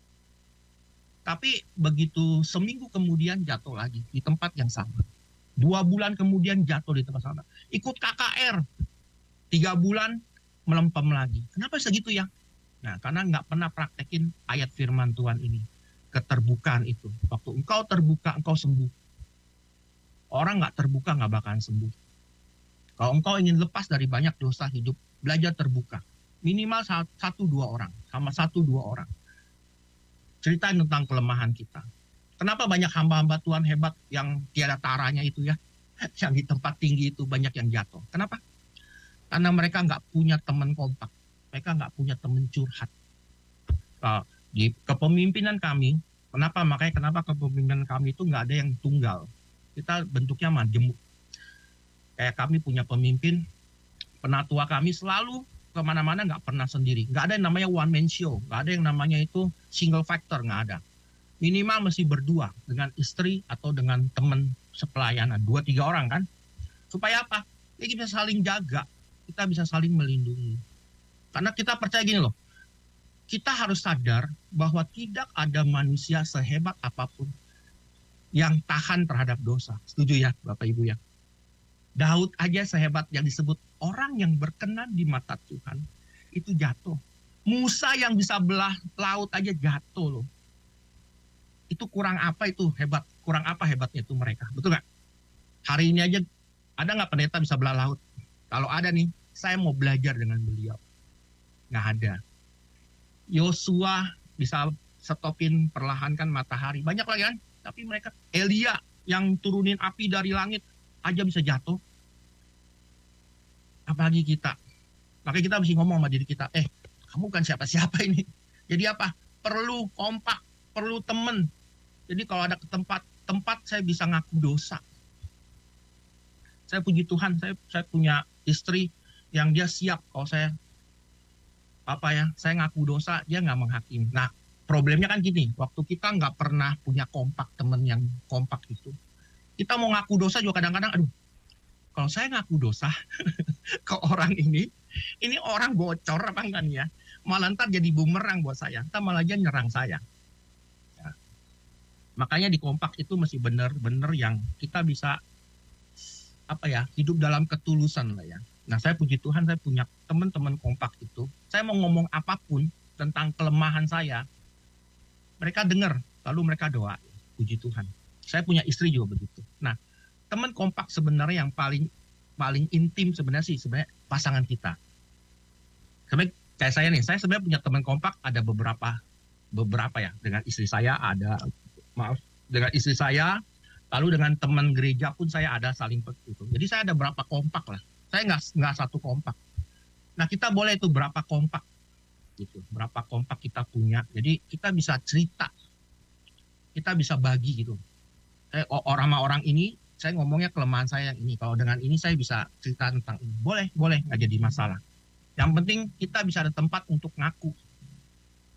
Tapi begitu seminggu kemudian jatuh lagi di tempat yang sama. Dua bulan kemudian jatuh di tempat sama. Ikut K K R. Tiga bulan melempem lagi. Kenapa segitu ya? Nah, karena nggak pernah praktekin ayat firman Tuhan ini. Keterbukaan itu. Waktu engkau terbuka, engkau sembuh. Orang nggak terbuka nggak bakalan sembuh. Kalau engkau ingin lepas dari banyak dosa hidup, belajar terbuka. Minimal satu dua orang. Sama satu dua orang. Ceritain tentang kelemahan kita. Kenapa banyak hamba-hamba Tuhan hebat yang tiada taranya itu ya? Yang di tempat tinggi itu banyak yang jatuh. Kenapa? Karena mereka nggak punya teman kompak. Mereka nggak punya teman curhat. Nah, di kepemimpinan kami, kenapa? Makanya kenapa kepemimpinan kami itu nggak ada yang tunggal. Kita bentuknya majemuk. Kayak kami punya pemimpin, penatua kami selalu kemana-mana nggak pernah sendiri. Nggak ada yang namanya one man show. Nggak ada yang namanya itu single factor, nggak ada. Minimal mesti berdua dengan istri atau dengan teman sepelayanan. Dua, tiga orang kan. Supaya apa? Ya kita bisa saling jaga. Kita bisa saling melindungi. Karena kita percaya gini loh. Kita harus sadar bahwa tidak ada manusia sehebat apapun yang tahan terhadap dosa. Setuju ya Bapak Ibu ya? Daud aja sehebat yang disebut orang yang berkenan di mata Tuhan. Itu jatuh. Musa yang bisa belah laut aja jatuh loh. Itu kurang apa itu hebat? Kurang apa hebatnya itu mereka? Betul nggak? Hari ini aja ada nggak pendeta bisa belah laut? Kalau ada nih, saya mau belajar dengan beliau. Nggak ada. Yosua bisa stopin perlahankan matahari. Banyak lagi kan? Tapi mereka, Elia yang turunin api dari langit aja bisa jatuh. Apalagi kita. Makanya kita mesti ngomong sama diri kita, eh kamu kan siapa-siapa ini. Jadi apa? Perlu kompak, perlu temen. Jadi kalau ada ke tempat, tempat saya bisa ngaku dosa. Saya puji Tuhan, saya, saya punya istri yang dia siap kalau saya apa ya, saya ngaku dosa, dia nggak menghakimi. Nah, problemnya kan gini, waktu kita nggak pernah punya kompak, temen yang kompak itu, kita mau ngaku dosa juga kadang-kadang, aduh, kalau saya ngaku dosa ke orang ini, ini orang bocor apa enggak nih ya, malah ntar jadi bumerang buat saya, ntar malah dia nyerang saya. Ya. Makanya di kompak itu mesti benar-benar yang kita bisa apa ya, hidup dalam ketulusan lah ya. Nah saya puji Tuhan saya punya teman-teman kompak itu. Saya mau ngomong apapun tentang kelemahan saya, mereka dengar, lalu mereka doa. Puji Tuhan. Saya punya istri juga begitu. Nah teman kompak sebenarnya yang paling paling intim sebenarnya sih sebenarnya pasangan kita. Sebenarnya kayak saya nih, saya sebenarnya punya teman kompak ada beberapa beberapa ya. Dengan istri saya ada, maaf, dengan istri saya. Lalu dengan teman gereja pun saya ada saling itu. Jadi saya ada berapa kompak lah. Saya nggak nggak satu kompak. Nah kita boleh itu berapa kompak, gitu. Berapa kompak kita punya. Jadi kita bisa cerita, kita bisa bagi gitu. Eh, orang sama orang ini, saya ngomongnya kelemahan saya yang ini. Kalau dengan ini saya bisa cerita tentang ini. Boleh, boleh, nggak jadi masalah. Yang penting kita bisa ada tempat untuk ngaku.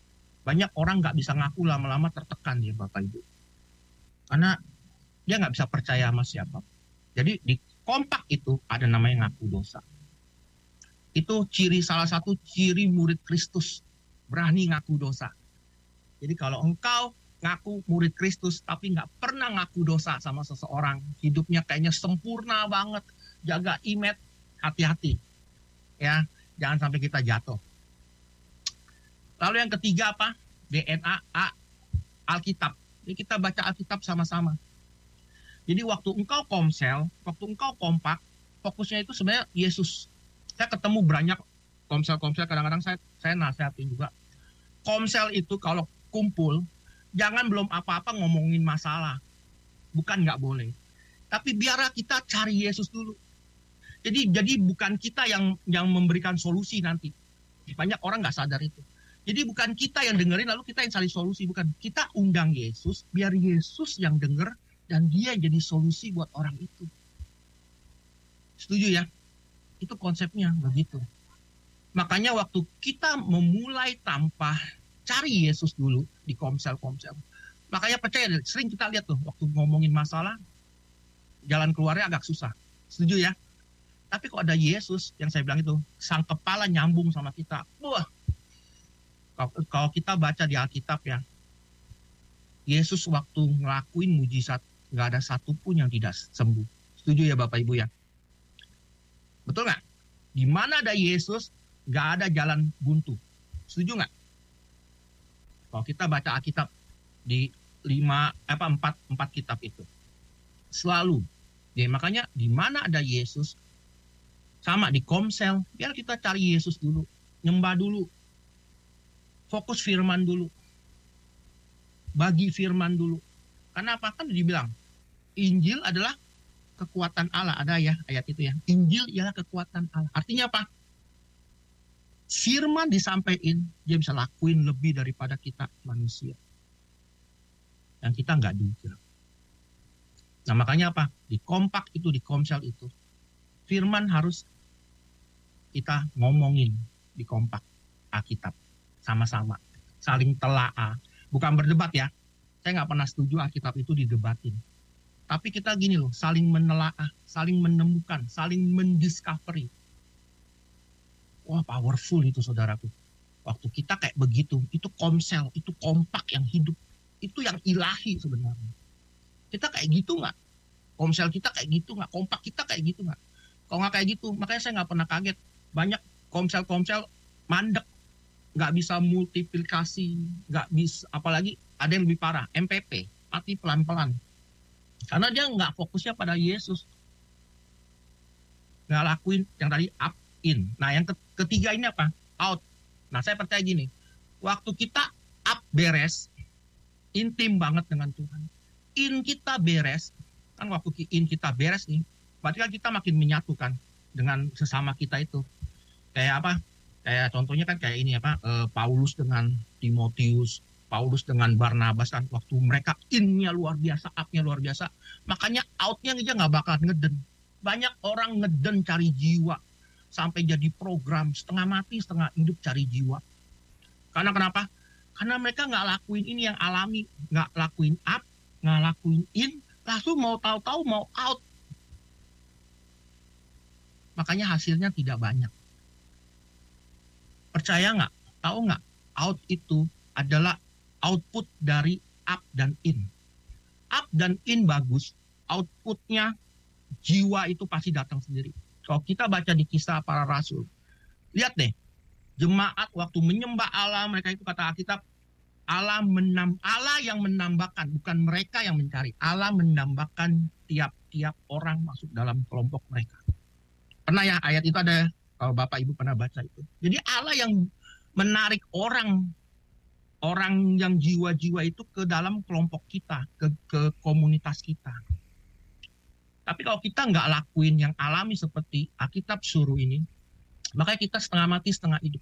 Banyak orang nggak bisa ngaku, lama-lama tertekan ya Bapak Ibu. Karena dia nggak bisa percaya sama siapa. Jadi di kompak itu ada namanya ngaku dosa. Itu ciri salah satu ciri murid Kristus, berani ngaku dosa. Jadi kalau engkau ngaku murid Kristus tapi nggak pernah ngaku dosa sama seseorang, hidupnya kayaknya sempurna banget, jaga image, hati-hati ya, jangan sampai kita jatuh. Lalu yang ketiga apa? D N A, A Alkitab. Jadi kita baca Alkitab sama-sama. Jadi waktu engkau komsel, waktu engkau kompak, fokusnya itu sebenarnya Yesus. Saya ketemu banyak komsel-komsel, kadang-kadang saya saya nasihatin juga. Komsel itu kalau kumpul, jangan belum apa-apa ngomongin masalah. Bukan nggak boleh. Tapi biarlah kita cari Yesus dulu. Jadi jadi bukan kita yang yang memberikan solusi nanti. Banyak orang nggak sadar itu. Jadi bukan kita yang dengerin lalu kita yang cari solusi. Bukan. Kita undang Yesus, biar Yesus yang denger dan dia jadi solusi buat orang itu. Setuju ya? Itu konsepnya begitu. Makanya waktu kita memulai tanpa cari Yesus dulu di komsel-komsel. Makanya percaya, sering kita lihat tuh waktu ngomongin masalah, jalan keluarnya agak susah. Setuju ya? Tapi kok ada Yesus yang saya bilang itu, sang kepala nyambung sama kita. Wah, kalau kita baca di Alkitab ya, Yesus waktu ngelakuin mujizat, nggak ada satupun yang tidak sembuh. Setuju ya Bapak Ibu ya? Betul nggak? Di mana ada Yesus, nggak ada jalan buntu. Setuju nggak? Kalau kita baca Alkitab di lima apa empat empat kitab itu, selalu. Ya makanya di mana ada Yesus, sama di komsel, biar kita cari Yesus dulu, nyembah dulu, fokus firman dulu, bagi firman dulu. Karena apa? Kan dibilang Injil adalah kekuatan Allah. Ada ya ayat itu ya. Injil ialah kekuatan Allah. Artinya apa? Firman disampaikan, dia bisa lakuin lebih daripada kita manusia. Yang kita nggak duga. Nah makanya apa? Di kompak itu, di komsel itu, firman harus kita ngomongin di kompak Alkitab. Sama-sama. Saling telaah. Bukan berdebat ya. Saya nggak pernah setuju Alkitab itu didebatin. Tapi kita gini loh, saling menelaah, saling menemukan, saling mendiscovery. Wah powerful itu saudaraku. Waktu kita kayak begitu, itu komsel, itu kompak yang hidup. Itu yang ilahi sebenarnya. Kita kayak gitu nggak? Komsel kita kayak gitu nggak? Kompak kita kayak gitu nggak? Kalau nggak kayak gitu, makanya saya nggak pernah kaget. Banyak komsel-komsel mandek, nggak bisa multiplikasi, nggak bisa, apalagi ada yang lebih parah, M P P, mati pelan-pelan. Karena dia nggak fokusnya pada Yesus. Nggak lakuin yang tadi up, in. Nah yang ketiga ini apa? Out. Nah saya percaya gini, waktu kita up beres, intim banget dengan Tuhan. In kita beres, kan waktu in kita beres nih, berarti kan kita makin menyatukan dengan sesama kita itu. Kayak apa? Kayak contohnya kan kayak ini apa? E, Paulus dengan Timotius, Paulus dengan Barnabas kan waktu mereka in-nya luar biasa, up-nya luar biasa, makanya out-nya aja nggak bakal ngeden. Banyak orang ngeden cari jiwa, sampai jadi program setengah mati setengah hidup cari jiwa. Karena kenapa? Karena mereka nggak lakuin ini yang alami, nggak lakuin up, nggak lakuin in, langsung mau tahu-tahu mau out. Makanya hasilnya tidak banyak. Percaya nggak? Tahu nggak? Out itu adalah output dari up dan in. Up dan in bagus, outputnya jiwa itu pasti datang sendiri. Kalau kita baca di Kisah Para Rasul, lihat deh, jemaat waktu menyembah Allah, mereka itu kata Alkitab, Allah menam, Allah yang menambahkan, bukan mereka yang mencari. Allah menambahkan tiap-tiap orang masuk dalam kelompok mereka. Pernah ya ayat itu ada, kalau Bapak Ibu pernah baca itu. Jadi Allah yang menarik orang, orang yang jiwa-jiwa itu ke dalam kelompok kita, ke, ke komunitas kita. Tapi kalau kita nggak lakuin yang alami seperti Alkitab suruh ini, makanya kita setengah mati setengah hidup.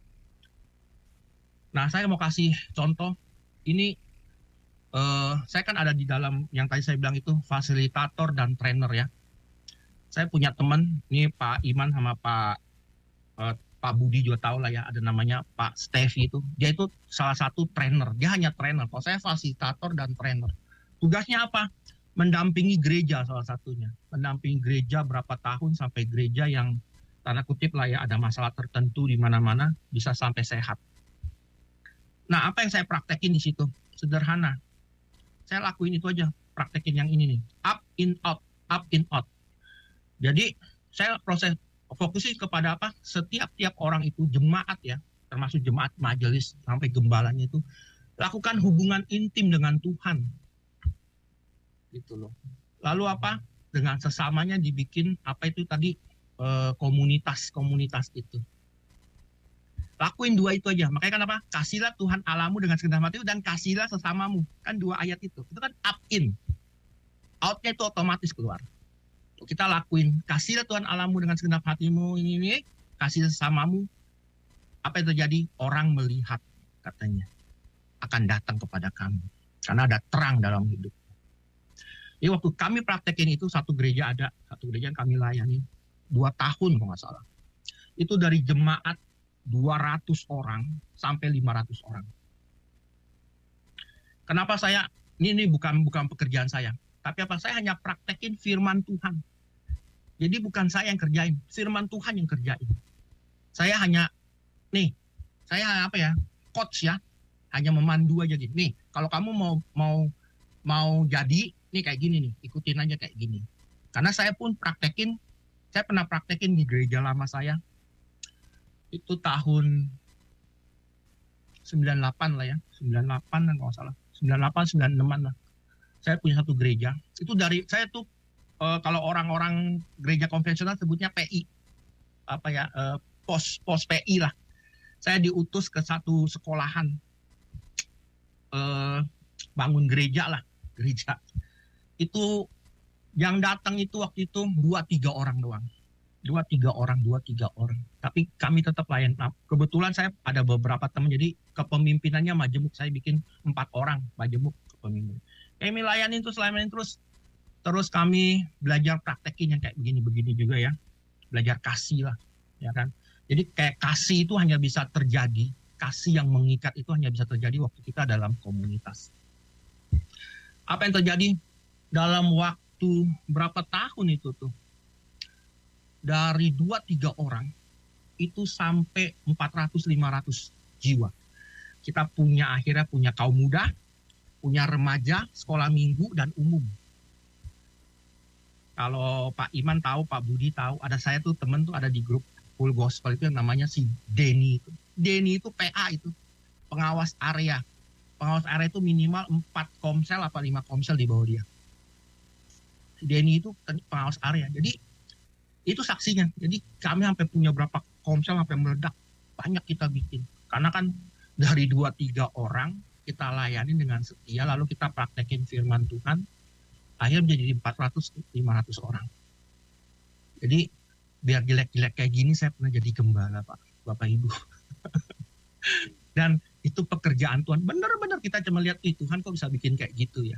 Nah saya mau kasih contoh, ini uh, saya kan ada di dalam yang tadi saya bilang itu fasilitator dan trainer ya. Saya punya teman, ini Pak Iman sama Pak uh, Pak Budi juga tahu lah ya, ada namanya Pak Steffi itu. Dia itu salah satu trainer. Dia hanya trainer. Kalau saya fasilitator dan trainer. Tugasnya apa? Mendampingi gereja salah satunya. Mendampingi gereja berapa tahun sampai gereja yang tanda kutip lah ya, ada masalah tertentu di mana-mana bisa sampai sehat. Nah, apa yang saya praktekin di situ? Sederhana. Saya lakuin itu aja. Praktekin yang ini nih. Up, in, out. Up, in, out. Jadi, saya proses fokusin kepada apa? Setiap-tiap orang itu, jemaat ya, termasuk jemaat majelis sampai gembalanya itu, lakukan hubungan intim dengan Tuhan. Gitu loh. Lalu apa? Dengan sesamanya dibikin apa itu tadi, eh, komunitas-komunitas itu. Lakuin dua itu aja. Makanya kan apa? Kasihlah Tuhan Allahmu dengan segenap hatimu dan kasihlah sesamamu. Kan dua ayat itu. Itu kan up in. Out-nya itu otomatis keluar. Kita lakuin, kasihlah Tuhan Allahmu dengan segenap hatimu, ini, ini, kasih sesamamu. Apa yang terjadi? Orang melihat, katanya, akan datang kepada kami. Karena ada terang dalam hidup. Jadi waktu kami praktekin itu, satu gereja ada, satu gereja yang kami layani, dua tahun kalau nggak salah. Itu dari jemaat dua ratus orang sampai lima ratus orang. Kenapa saya, ini, ini bukan bukan pekerjaan saya, tapi apa, saya hanya praktekin firman Tuhan. Jadi bukan saya yang kerjain, firman Tuhan yang kerjain. Saya hanya, nih, saya apa ya, coach ya, hanya memandu aja gitu. Nih, kalau kamu mau mau mau jadi, nih kayak gini nih, ikutin aja kayak gini. Karena saya pun praktekin, saya pernah praktekin di gereja lama saya, itu tahun sembilan puluh delapan lah ya, sembilan puluh delapan kan kalau salah, sembilan puluh delapan, sembilan puluh enam lah. Saya punya satu gereja, itu dari, saya tuh, Uh, kalau orang-orang gereja konvensional sebutnya P I, apa ya, uh, pos pos P I lah. Saya diutus ke satu sekolahan, uh, bangun gereja lah, gereja. Itu yang datang itu waktu itu dua tiga orang doang, dua tiga orang, dua tiga orang. Tapi kami tetap layan. Nah, kebetulan saya ada beberapa teman, jadi kepemimpinannya majemuk, saya bikin empat orang majemuk kepemimpinan. Kami layanin terus, layanin terus. Terus kami belajar praktekin yang kayak begini-begini juga ya. Belajar kasih lah, ya kan. Jadi kayak kasih itu hanya bisa terjadi, kasih yang mengikat itu hanya bisa terjadi waktu kita dalam komunitas. Apa yang terjadi dalam waktu berapa tahun itu tuh? Dari dua tiga orang itu sampai empat ratus lima ratus jiwa. Kita punya akhirnya punya kaum muda, punya remaja, sekolah minggu dan umum. Kalau Pak Iman tahu, Pak Budi tahu, ada saya tuh temen tuh ada di grup Full Gospel itu yang namanya si Denny itu. Denny itu P A itu, pengawas area. Pengawas area itu minimal empat komsel apa lima komsel di bawah dia. Si Denny itu pengawas area. Jadi itu saksinya. Jadi kami sampai punya berapa komsel sampai meledak. Banyak kita bikin. Karena kan dari dua tiga orang kita layani dengan setia, lalu kita praktekin firman Tuhan. Akhirnya menjadi empat ratus lima ratus orang. Jadi biar jelek-jelek kayak gini saya pernah jadi gembala, Pak, Bapak Ibu. Dan itu pekerjaan Tuhan. Benar-benar kita cuma lihat, ih Tuhan kok bisa bikin kayak gitu ya.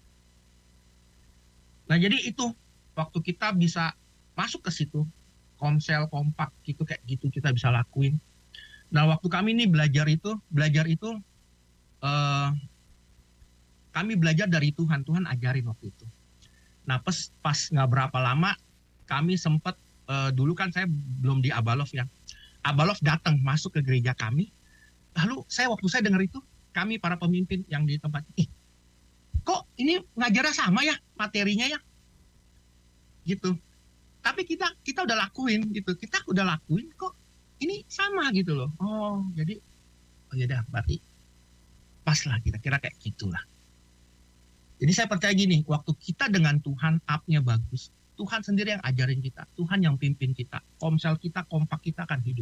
Nah jadi itu waktu kita bisa masuk ke situ, komsel, kompak gitu kayak gitu kita bisa lakuin. Nah waktu kami ini belajar itu, belajar itu eh, kami belajar dari Tuhan, Tuhan ajarin waktu itu. Nah pas pas nggak berapa lama, kami sempat, uh, dulu kan saya belum di Abalov ya. Abalov datang masuk ke gereja kami. Lalu saya waktu saya dengar itu, kami para pemimpin yang di tempat, ih kok ini ngajarnya sama ya materinya ya? Gitu. Tapi kita kita udah lakuin gitu, kita udah lakuin kok ini sama gitu loh. Oh jadi, oh ya udah berarti pas lah kira-kira kayak gitulah. Jadi saya percaya gini, waktu kita dengan Tuhan, up-nya bagus, Tuhan sendiri yang ajarin kita, Tuhan yang pimpin kita, komsel kita, kompak kita akan hidup.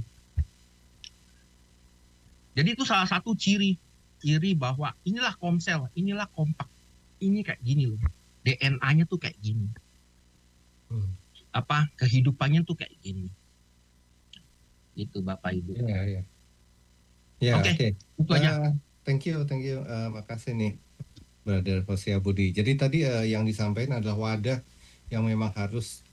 Jadi itu salah satu ciri, ciri bahwa inilah komsel, inilah kompak, ini kayak gini loh, D N A-nya tuh kayak gini, hmm. apa kehidupannya tuh kayak gini, gitu Bapak Ibu. Ya, ya. Ya, oke. Okay. Okay. Itu aja. Uh, thank you, thank you, uh, makasih nih. Brother Hosea Budi. Jadi tadi uh, yang disampaikan adalah wadah yang memang harus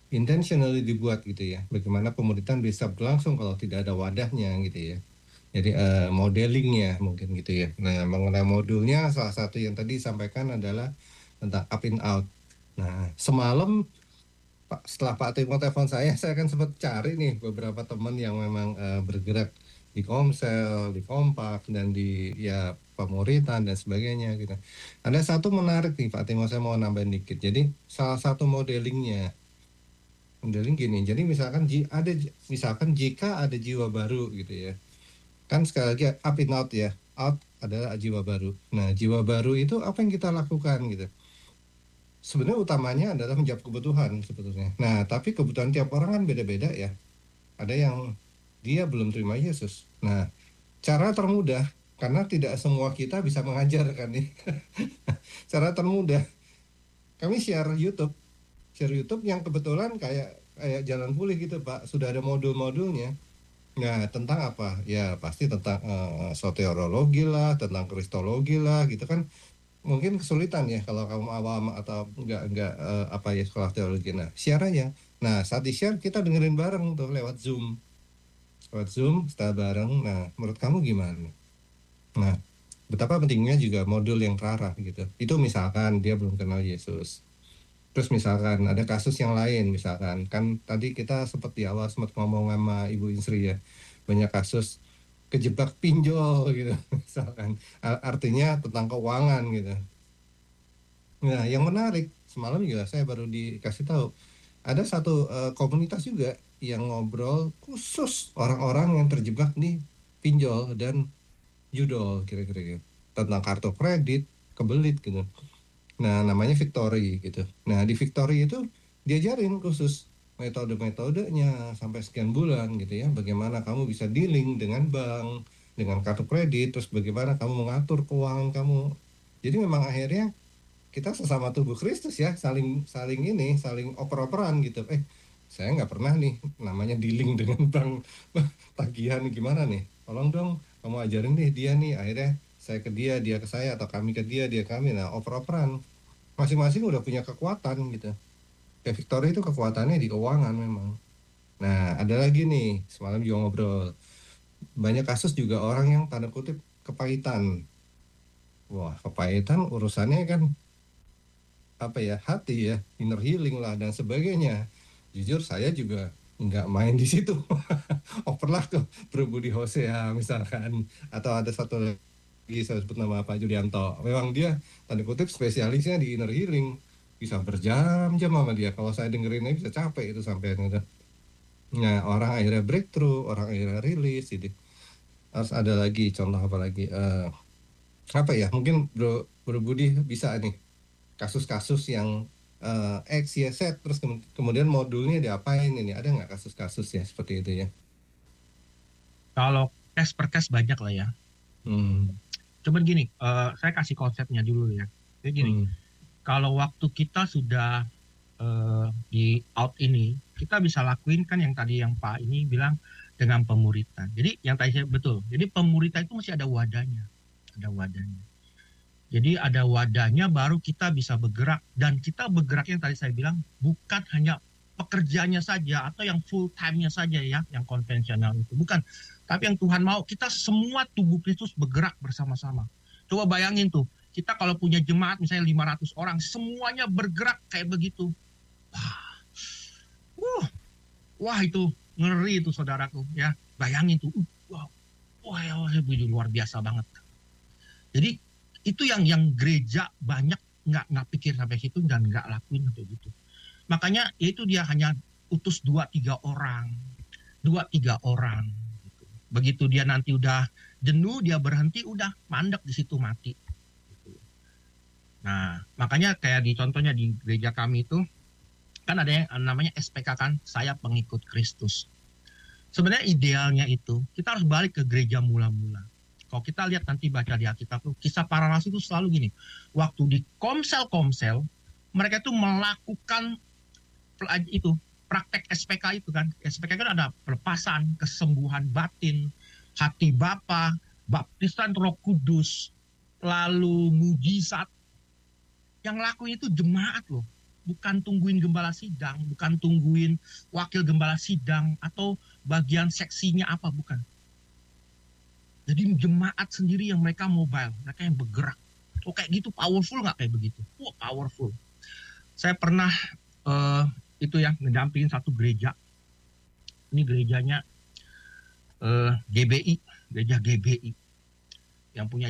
intentionally dibuat gitu ya. Bagaimana pemuritan bisa berlangsung kalau tidak ada wadahnya gitu ya. Jadi uh, modelingnya mungkin gitu ya. Nah, mengenai modulnya salah satu yang tadi disampaikan adalah tentang up in out. Nah, semalam Pak, setelah Pak Timo telepon saya, saya kan sempat cari nih beberapa teman yang memang uh, bergerak di Komsel, di Kompak, dan di ya pemuritan dan sebagainya gitu. Ada satu menarik nih Pak Timo, saya mau nambahin dikit. Jadi salah satu modelingnya, modeling gini. Jadi misalkan ji- ada misalkan jika ada jiwa baru gitu ya, kan sekali lagi up in out ya, out adalah jiwa baru. Nah jiwa baru itu apa yang kita lakukan gitu? Sebenarnya utamanya adalah menjawab kebutuhan sebetulnya. Nah, tapi kebutuhan tiap orang kan beda-beda ya. Ada yang dia belum terima Yesus. Nah, cara termudah, karena tidak semua kita bisa mengajarkan nih. Cara termudah, kami share YouTube. Share YouTube yang kebetulan kayak kayak jalan pulih gitu, Pak. Sudah ada modul-modulnya. Nah, tentang apa? Ya, pasti tentang uh, soteriologi lah, tentang kristologi lah, gitu kan. Mungkin kesulitan ya kalau kamu awam atau enggak enggak uh, apa ya sekolah teologi. Nah, share aja. Nah, saat di share kita dengerin bareng tuh lewat Zoom. Lewat Zoom, setelah bareng. Nah, menurut kamu gimana? Nah, betapa pentingnya juga modul yang terarah gitu. Itu misalkan dia belum kenal Yesus. Terus misalkan ada kasus yang lain, misalkan kan tadi kita sempat di awal sempat ngomong sama Ibu Insri ya, banyak kasus kejebak pinjol gitu, misalkan artinya tentang keuangan gitu. Nah, yang menarik semalam juga saya baru dikasih tahu ada satu uh, komunitas juga yang ngobrol khusus orang-orang yang terjebak di pinjol dan judol kira-kira gitu. Tentang kartu kredit, kebelit gitu. Nah, namanya Victory gitu. Nah, di Victory itu diajarin khusus metode-metodenya sampai sekian bulan gitu ya. Bagaimana kamu bisa dealing dengan bank, dengan kartu kredit, terus bagaimana kamu mengatur keuangan kamu. Jadi memang akhirnya kita sesama tubuh Kristus ya, saling saling ini, saling oper-operan gitu. Eh, saya nggak pernah nih namanya dealing dengan bank tagihan gimana nih. Tolong dong kamu ajarin deh dia nih. Akhirnya saya ke dia, dia ke saya, atau kami ke dia, dia kami. Nah, oper-operan masing-masing udah punya kekuatan gitu. Kayak Victoria itu kekuatannya di keuangan memang. Nah, ada lagi nih, semalam juga ngobrol. Banyak kasus juga orang yang tanda kutip kepahitan. Wah, kepahitan urusannya kan apa ya, hati ya, inner healing lah dan sebagainya. Jujur saya juga nggak main di situ. Operlah tuh Bro Budi Hosea misalkan, atau ada satu lagi saya sebut nama Pak Julianto. Memang dia tanda kutip spesialisnya di inner healing, bisa berjam-jam sama dia. Kalau saya dengerinnya bisa capek itu sampai itu. Nah, orang akhirnya breakthrough, orang akhirnya rilis. Jadi harus ada lagi contoh apa lagi? Uh, apa ya? Mungkin Bro Bro Budi bisa nih kasus-kasus yang uh, X, Y, Z, terus ke kemudian modulnya diapain ini? Ada nggak kasus-kasus ya seperti itu ya? Kalau case per case banyak lah ya. Hmm. Cuman gini, uh, saya kasih konsepnya dulu ya. Jadi gini, hmm. kalau waktu kita sudah uh, di out ini, kita bisa lakuin kan yang tadi yang Pak ini bilang dengan pemuritan. Jadi yang tadi saya betul. Jadi pemuritan itu masih ada wadahnya, ada wadahnya. Jadi ada wadahnya baru kita bisa bergerak, dan kita bergerak yang tadi saya bilang bukan hanya pekerjaannya saja atau yang full time-nya saja ya, yang konvensional itu bukan. Tapi yang Tuhan mau kita semua tubuh Kristus bergerak bersama-sama. Coba bayangin tuh, kita kalau punya jemaat misalnya lima ratus orang, semuanya bergerak kayak begitu. Wah, wah, wah itu ngeri itu saudaraku ya. Bayangin tuh, wah, wah, wah, itu luar biasa banget. Jadi itu yang yang gereja banyak nggak nggak pikir sampai situ dan nggak lakuin kayak gitu. Makanya itu dia hanya utus dua tiga orang, dua tiga orang. Gitu. Begitu dia nanti udah jenuh, dia berhenti, udah mandek di situ mati. Gitu. Nah makanya kayak di contohnya di gereja kami itu kan ada yang namanya S P K kan, saya pengikut Kristus. Sebenarnya idealnya itu kita harus balik ke gereja mula-mula. Kalau kita lihat nanti baca di Alkitab tuh, kisah para rasul itu selalu gini. Waktu di komsel-komsel, mereka itu melakukan itu praktek S P K itu kan. S P K kan ada pelepasan, kesembuhan batin, hati Bapa, baptisan Roh Kudus, lalu mujizat. Yang lakuin itu jemaat loh. bukan tungguin gembala sidang, bukan tungguin wakil gembala sidang atau bagian seksinya apa, bukan. Jadi jemaat sendiri yang mereka mobile, mereka yang bergerak. Oh kayak gitu powerful nggak kayak begitu? Wah powerful. Saya pernah uh, itu ya ngedampingin satu gereja. Ini gerejanya uh, G B I, gereja G B I yang punya